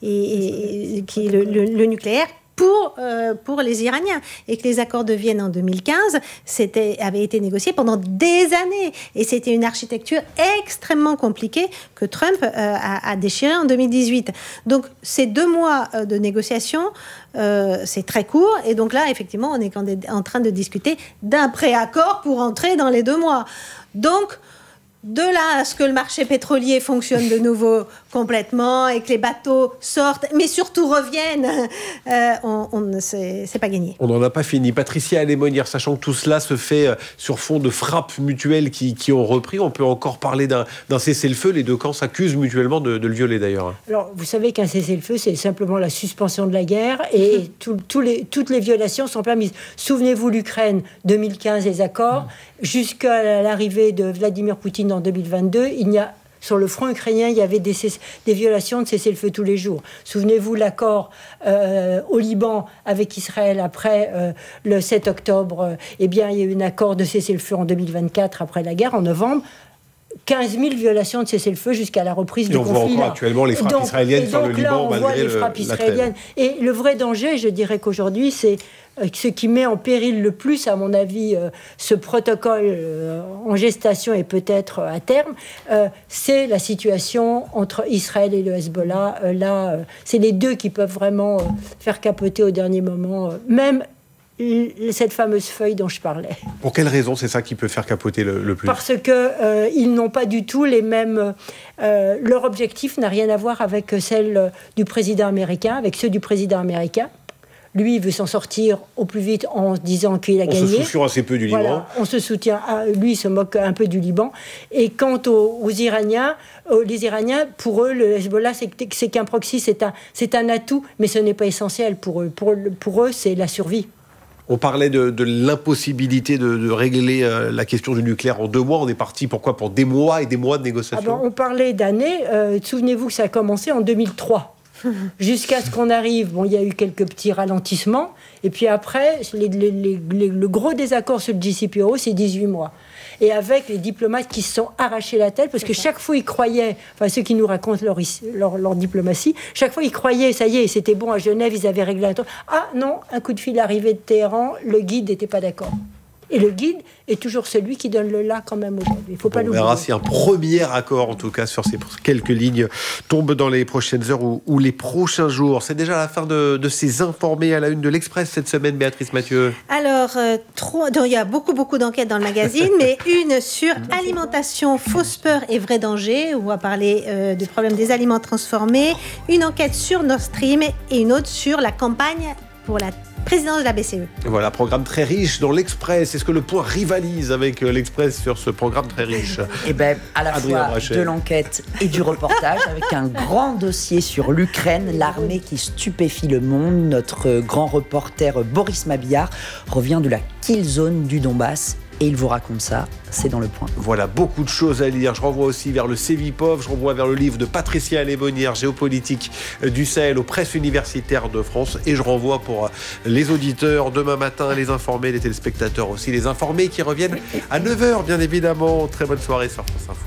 et, et, qui est le, le, le nucléaire. Pour, euh, pour les Iraniens. Et que les accords de Vienne en deux mille quinze c'était, avaient été négociés pendant des années. Et c'était une architecture extrêmement compliquée que Trump euh, a, a déchirée en deux mille dix-huit. Donc, ces deux mois euh, de négociation, euh, c'est très court. Et donc là, effectivement, on est en train de discuter d'un préaccord pour entrer dans les deux mois. Donc, de là à ce que le marché pétrolier fonctionne de nouveau complètement et que les bateaux sortent, mais surtout reviennent, euh, on, on, c'est, c'est pas gagné. On n'en a pas fini. Patricia Alémonière, sachant que tout cela se fait sur fond de frappes mutuelles qui, qui ont repris, on peut encore parler d'un, d'un cessez-le-feu. Les deux camps s'accusent mutuellement de, de le violer d'ailleurs. Alors, vous savez qu'un cessez-le-feu, c'est simplement la suspension de la guerre et mmh. tout, tout les, toutes les violations sont permises. Souvenez-vous l'Ukraine, deux mille quinze, les accords, mmh. jusqu'à l'arrivée de Vladimir Poutine en deux mille vingt-deux, il n'y a sur le front ukrainien, il y avait des, des violations de cessez-le-feu tous les jours. Souvenez-vous l'accord euh, au Liban avec Israël après euh, le sept octobre. Eh bien, il y a eu un accord de cessez-le-feu en deux mille vingt-quatre après la guerre, en novembre. quinze mille violations de cessez-le-feu jusqu'à la reprise et du on conflit. On voit encore actuellement les frappes donc, israéliennes sur le Liban, malgré le, on voit les frappes israéliennes. Et le vrai danger, je dirais qu'aujourd'hui, c'est ce qui met en péril le plus, à mon avis, euh, ce protocole euh, en gestation et peut-être euh, à terme, euh, c'est la situation entre Israël et le Hezbollah. Euh, là, euh, c'est les deux qui peuvent vraiment euh, faire capoter au dernier moment, euh, même cette fameuse feuille dont je parlais. Pour quelle raison c'est ça qui peut faire capoter le, le plus ? Parce qu'ils euh, n'ont pas du tout les mêmes... Euh, leur objectif n'a rien à voir avec celle du président américain, avec ceux du président américain. Lui, il veut s'en sortir au plus vite en disant qu'il a on gagné. On se soutient assez peu du Liban. Voilà, on se soutient. À, lui, il se moque un peu du Liban. Et quant aux, aux Iraniens, aux, les Iraniens, pour eux, le Hezbollah, c'est, c'est qu'un proxy, c'est un, c'est un atout, mais ce n'est pas essentiel pour eux. Pour, pour eux, c'est la survie. On parlait de, de l'impossibilité de, de régler euh, la question du nucléaire en deux mois. On est parti, pourquoi ? Pour des mois et des mois de négociations. Ah ben, on parlait d'années. Euh, souvenez-vous que ça a commencé en deux mille trois. Jusqu'à ce qu'on arrive, bon, il y a eu quelques petits ralentissements. Et puis après, les, les, les, les, le gros désaccord sur le J C P O A, c'est dix-huit mois. Et avec les diplomates qui se sont arrachés la tête, parce que chaque fois ils croyaient, enfin ceux qui nous racontent leur, leur, leur diplomatie, chaque fois ils croyaient, ça y est, c'était bon à Genève, ils avaient réglé un truc. Ah non, un coup de fil arrivé de Téhéran, le guide n'était pas d'accord. Et le guide est toujours celui qui donne le là quand même aujourd'hui. Il ne faut pas l'oublier. On verra si un premier accord, en tout cas, sur ces quelques lignes, tombe dans les prochaines heures ou, ou les prochains jours. C'est déjà la fin de, de ces informés à la une de l'Express cette semaine, Béatrice Mathieu. Alors, euh, trop, donc, il y a beaucoup, beaucoup d'enquêtes dans le magazine, mais une sur alimentation, fausse peur et vrai danger, où on va parler euh, du problème des aliments transformés, une enquête sur Nord Stream et une autre sur la campagne pour la présidence de la B C E. Voilà, programme très riche dans l'Express. Est-ce que le Point rivalise avec l'Express sur ce programme très riche ? Eh bien, à la Adrien fois Brachet. de l'enquête et du reportage, avec un grand dossier sur l'Ukraine, l'armée qui stupéfie le monde. Notre grand reporter Boris Mabillard revient de la kill zone du Donbass. Et il vous raconte ça, c'est dans le Point. Voilà, beaucoup de choses à lire. Je renvoie aussi vers le Cevipof, je renvoie vers le livre de Patricia Alémonière, Géopolitique du Sahel aux presses universitaires de France. Et je renvoie pour les auditeurs demain matin, les informés, les téléspectateurs aussi, les informés qui reviennent à neuf heures, bien évidemment. Très bonne soirée sur France Info.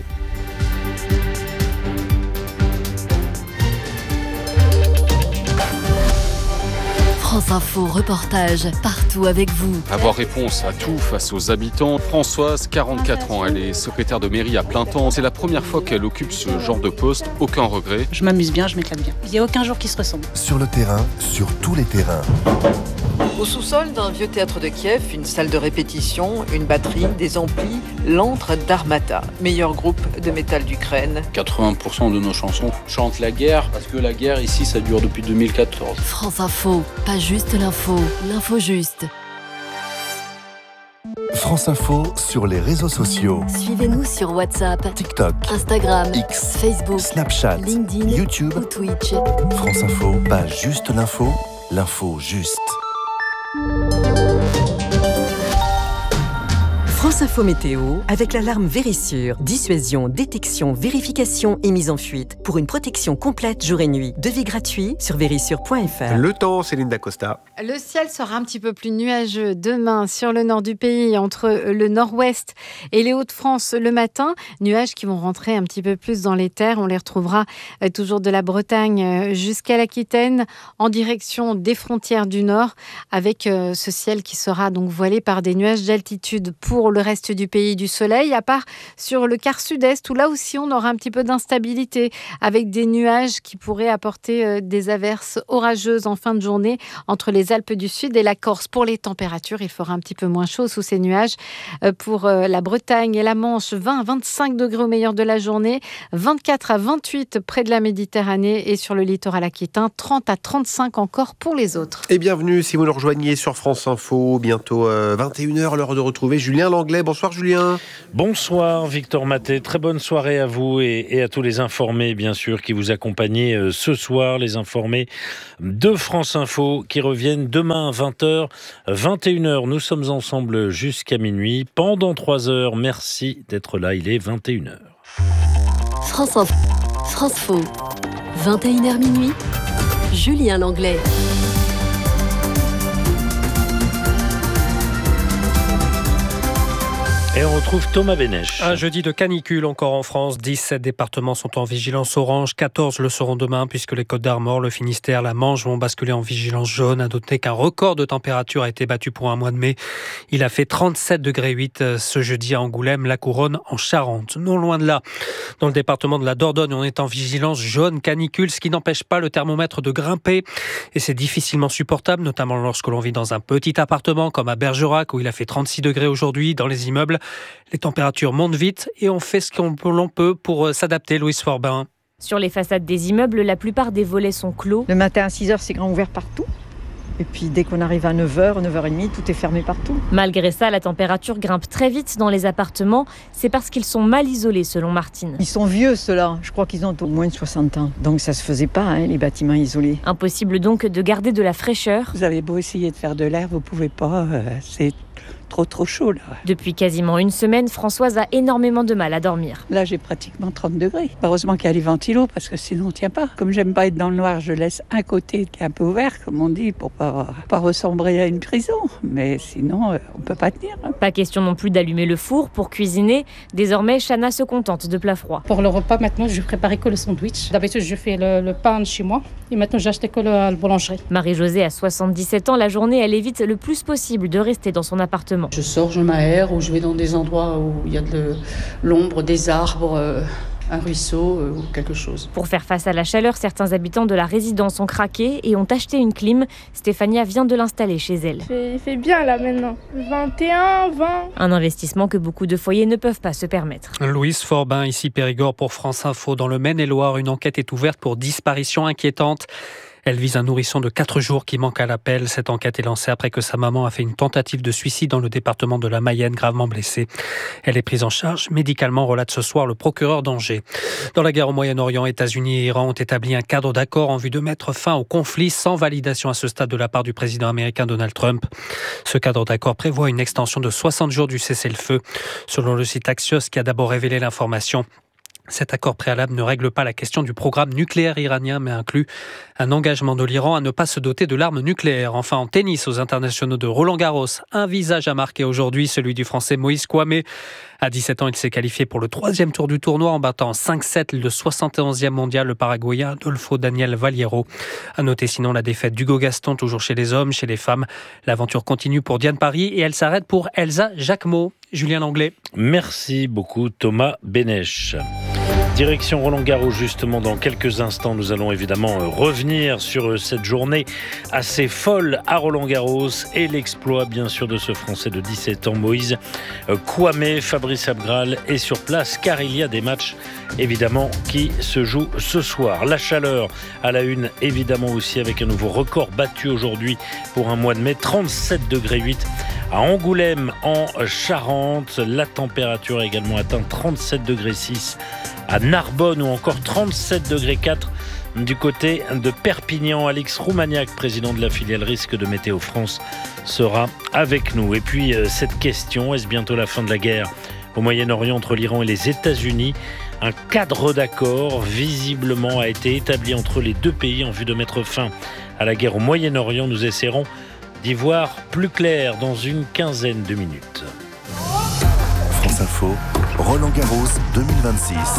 France Info reportage, partout avec vous. Avoir réponse à tout face aux habitants. Françoise, quarante-quatre ans, elle est secrétaire de mairie à plein temps. C'est la première fois qu'elle occupe ce genre de poste. Aucun regret. Je m'amuse bien, je m'éclate bien. Il n'y a aucun jour qui se ressemble. Sur le terrain, sur tous les terrains. Au sous-sol d'un vieux théâtre de Kiev, une salle de répétition, une batterie, des amplis, l'antre d'Armata, meilleur groupe de métal d'Ukraine. quatre-vingts pour cent de nos chansons chantent la guerre, parce que la guerre ici, ça dure depuis deux mille quatorze. France Info, pas juste l'info, l'info juste. France Info sur les réseaux sociaux. Suivez-nous sur WhatsApp, TikTok, Instagram, X, Facebook, Snapchat, LinkedIn, YouTube ou Twitch. France Info, pas juste l'info, l'info juste. France Info Météo avec l'alarme Vérissure. Dissuasion, détection, vérification et mise en fuite. Pour une protection complète jour et nuit. Devis gratuit sur vérissure point f r. Le temps, Céline Dacosta. Le ciel sera un petit peu plus nuageux demain sur le nord du pays, entre le nord-ouest et les Hauts-de-France le matin. Nuages qui vont rentrer un petit peu plus dans les terres. On les retrouvera toujours de la Bretagne jusqu'à l'Aquitaine, en direction des frontières du nord, avec ce ciel qui sera donc voilé par des nuages d'altitude. Pour le reste du pays, du soleil, à part sur le quart sud-est où là aussi on aura un petit peu d'instabilité avec des nuages qui pourraient apporter des averses orageuses en fin de journée entre les Alpes du Sud et la Corse. Pour les températures, il fera un petit peu moins chaud sous ces nuages. Pour la Bretagne et la Manche, vingt à vingt-cinq degrés au meilleur de la journée, vingt-quatre à vingt-huit près de la Méditerranée et sur le littoral aquitain, trente à trente-cinq encore pour les autres. Et bienvenue si vous nous rejoignez sur France Info, bientôt euh, vingt et une heures, l'heure de retrouver Julien Langlais. Bonsoir Julien. Bonsoir Victor Maté, très bonne soirée à vous et, et à tous les informés bien sûr qui vous accompagnent euh, ce soir, les informés de France Info qui reviennent demain à vingt heures, vingt et une heures. Nous sommes ensemble jusqu'à minuit, pendant trois heures. Merci d'être là, il est vingt et une heures. France Info, France Info, vingt et une heures minuit, Julien Langlais. Et on retrouve Thomas Bénèche. Un jeudi de canicule encore en France. dix-sept départements sont en vigilance orange. quatorze le seront demain puisque les Côtes-d'Armor, le Finistère, la Manche vont basculer en vigilance jaune. À noter qu'un record de température a été battu pour un mois de mai. Il a fait trente-sept degrés huit ce jeudi à Angoulême, la Couronne en Charente. Non loin de là, dans le département de la Dordogne, on est en vigilance jaune canicule, ce qui n'empêche pas le thermomètre de grimper. Et c'est difficilement supportable, notamment lorsque l'on vit dans un petit appartement comme à Bergerac où il a fait trente-six degrés aujourd'hui. Dans les immeubles, les températures montent vite et on fait ce qu'on peut pour s'adapter. Louise Forbin. Sur les façades des immeubles, la plupart des volets sont clos. Le matin à six heures, c'est grand ouvert partout. Et puis dès qu'on arrive à neuf heures, neuf heures trente, tout est fermé partout. Malgré ça, la température grimpe très vite dans les appartements. C'est parce qu'ils sont mal isolés, selon Martine. Ils sont vieux, ceux-là. Je crois qu'ils ont au moins soixante ans. Donc ça se faisait pas, hein, les bâtiments isolés. Impossible donc de garder de la fraîcheur. Vous avez beau essayer de faire de l'air, vous pouvez pas. Euh, c'est trop trop chaud là. Depuis quasiment une semaine, Françoise a énormément de mal à dormir. Là, j'ai pratiquement trente degrés. Heureusement qu'il y a les ventilos parce que sinon on tient pas. Comme j'aime pas être dans le noir, je laisse un côté qui est un peu ouvert, comme on dit, pour pas pas ressembler à une prison. Mais sinon, euh, on peut pas tenir. Hein. Pas question non plus d'allumer le four pour cuisiner. Désormais, Chana se contente de plats froids. Pour le repas, maintenant, je préparais que le sandwich. D'habitude, je fais le, le pain chez moi. Et maintenant, j'ai acheté que le, la boulangerie. Marie-Josée a soixante-dix-sept ans. La journée, elle évite le plus possible de rester dans son appartement. Je sors, je m'aère, ou je vais dans des endroits où il y a de l'ombre, des arbres, euh, un ruisseau euh, ou quelque chose. Pour faire face à la chaleur, certains habitants de la résidence ont craqué et ont acheté une clim. Stéphania vient de l'installer chez elle. Il fait, il fait bien là maintenant. vingt et un, vingt. Un investissement que beaucoup de foyers ne peuvent pas se permettre. Louise Forbin, ici Périgord pour France Info. Dans le Maine-et-Loire, une enquête est ouverte pour disparition inquiétante. Elle vise un nourrisson de quatre jours qui manque à l'appel. Cette enquête est lancée après que sa maman a fait une tentative de suicide dans le département de la Mayenne, gravement blessée. Elle est prise en charge médicalement, relate ce soir le procureur d'Angers. Dans la guerre au Moyen-Orient, États-Unis et Iran ont établi un cadre d'accord en vue de mettre fin au conflit sans validation à ce stade de la part du président américain Donald Trump. Ce cadre d'accord prévoit une extension de soixante jours du cessez-le-feu. Selon le site Axios qui a d'abord révélé l'information, cet accord préalable ne règle pas la question du programme nucléaire iranien, mais inclut un engagement de l'Iran à ne pas se doter de l'arme nucléaire. Enfin, en tennis, aux internationaux de Roland-Garros, un visage a marqué aujourd'hui, celui du Français Moïse Kouamé. À dix-sept ans, il s'est qualifié pour le troisième tour du tournoi en battant en cinq sept le soixante et onzième mondial, le Paraguayen Adolfo Daniel Valliero. À noter sinon la défaite d'Hugo Gaston, toujours chez les hommes, chez les femmes. L'aventure continue pour Diane Paris et elle s'arrête pour Elsa Jacquemot. Julien Langlais. Merci beaucoup Thomas Bénèche. Direction Roland-Garros, justement, dans quelques instants. Nous allons évidemment revenir sur cette journée assez folle à Roland-Garros et l'exploit, bien sûr, de ce Français de dix-sept ans, Moïse Kouamé. Fabrice Abgral est sur place car il y a des matchs, évidemment, qui se jouent ce soir. La chaleur à la une, évidemment, aussi avec un nouveau record battu aujourd'hui pour un mois de mai. trente-sept degrés huit à Angoulême, en Charente. La température a également atteint trente-sept degrés six à Narbonne ou encore trente-sept degrés quatre du côté de Perpignan. Alex Roumaniac, président de la filiale risque de Météo France, sera avec nous. Et puis euh, cette question, est-ce bientôt la fin de la guerre au Moyen-Orient entre l'Iran et les États-Unis? Un cadre d'accord visiblement a été établi entre les deux pays en vue de mettre fin à la guerre au Moyen-Orient. Nous essaierons d'y voir plus clair dans une quinzaine de minutes. France Info, Roland-Garros deux mille vingt-six.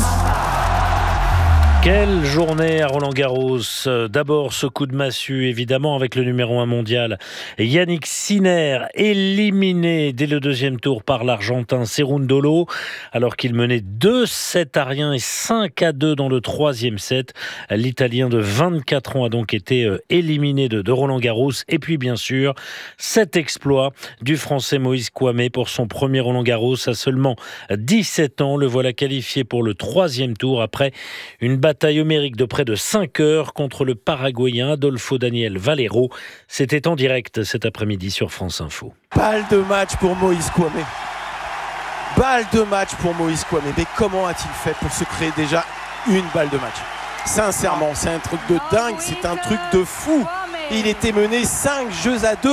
Quelle journée à Roland-Garros. D'abord ce coup de massue, évidemment, avec le numéro un mondial Yannick Sinner, éliminé dès le deuxième tour par l'Argentin Cerundolo, alors qu'il menait deux sept à rien et cinq à deux dans le troisième set. L'Italien de vingt-quatre ans a donc été éliminé de, de Roland-Garros. Et puis bien sûr, cet exploit du Français Moïse Kouamé pour son premier Roland-Garros à seulement dix-sept ans. Le voilà qualifié pour le troisième tour après une bataille Bataille homérique de près de cinq heures contre le Paraguayen Adolfo Daniel Valero. C'était en direct cet après-midi sur France Info. Balle de match pour Moïse Kouamé. Balle de match pour Moïse Kouamé. Mais comment a-t-il fait pour se créer déjà une balle de match? Sincèrement, c'est un truc de dingue, c'est un truc de fou. Il était mené cinq jeux à deux.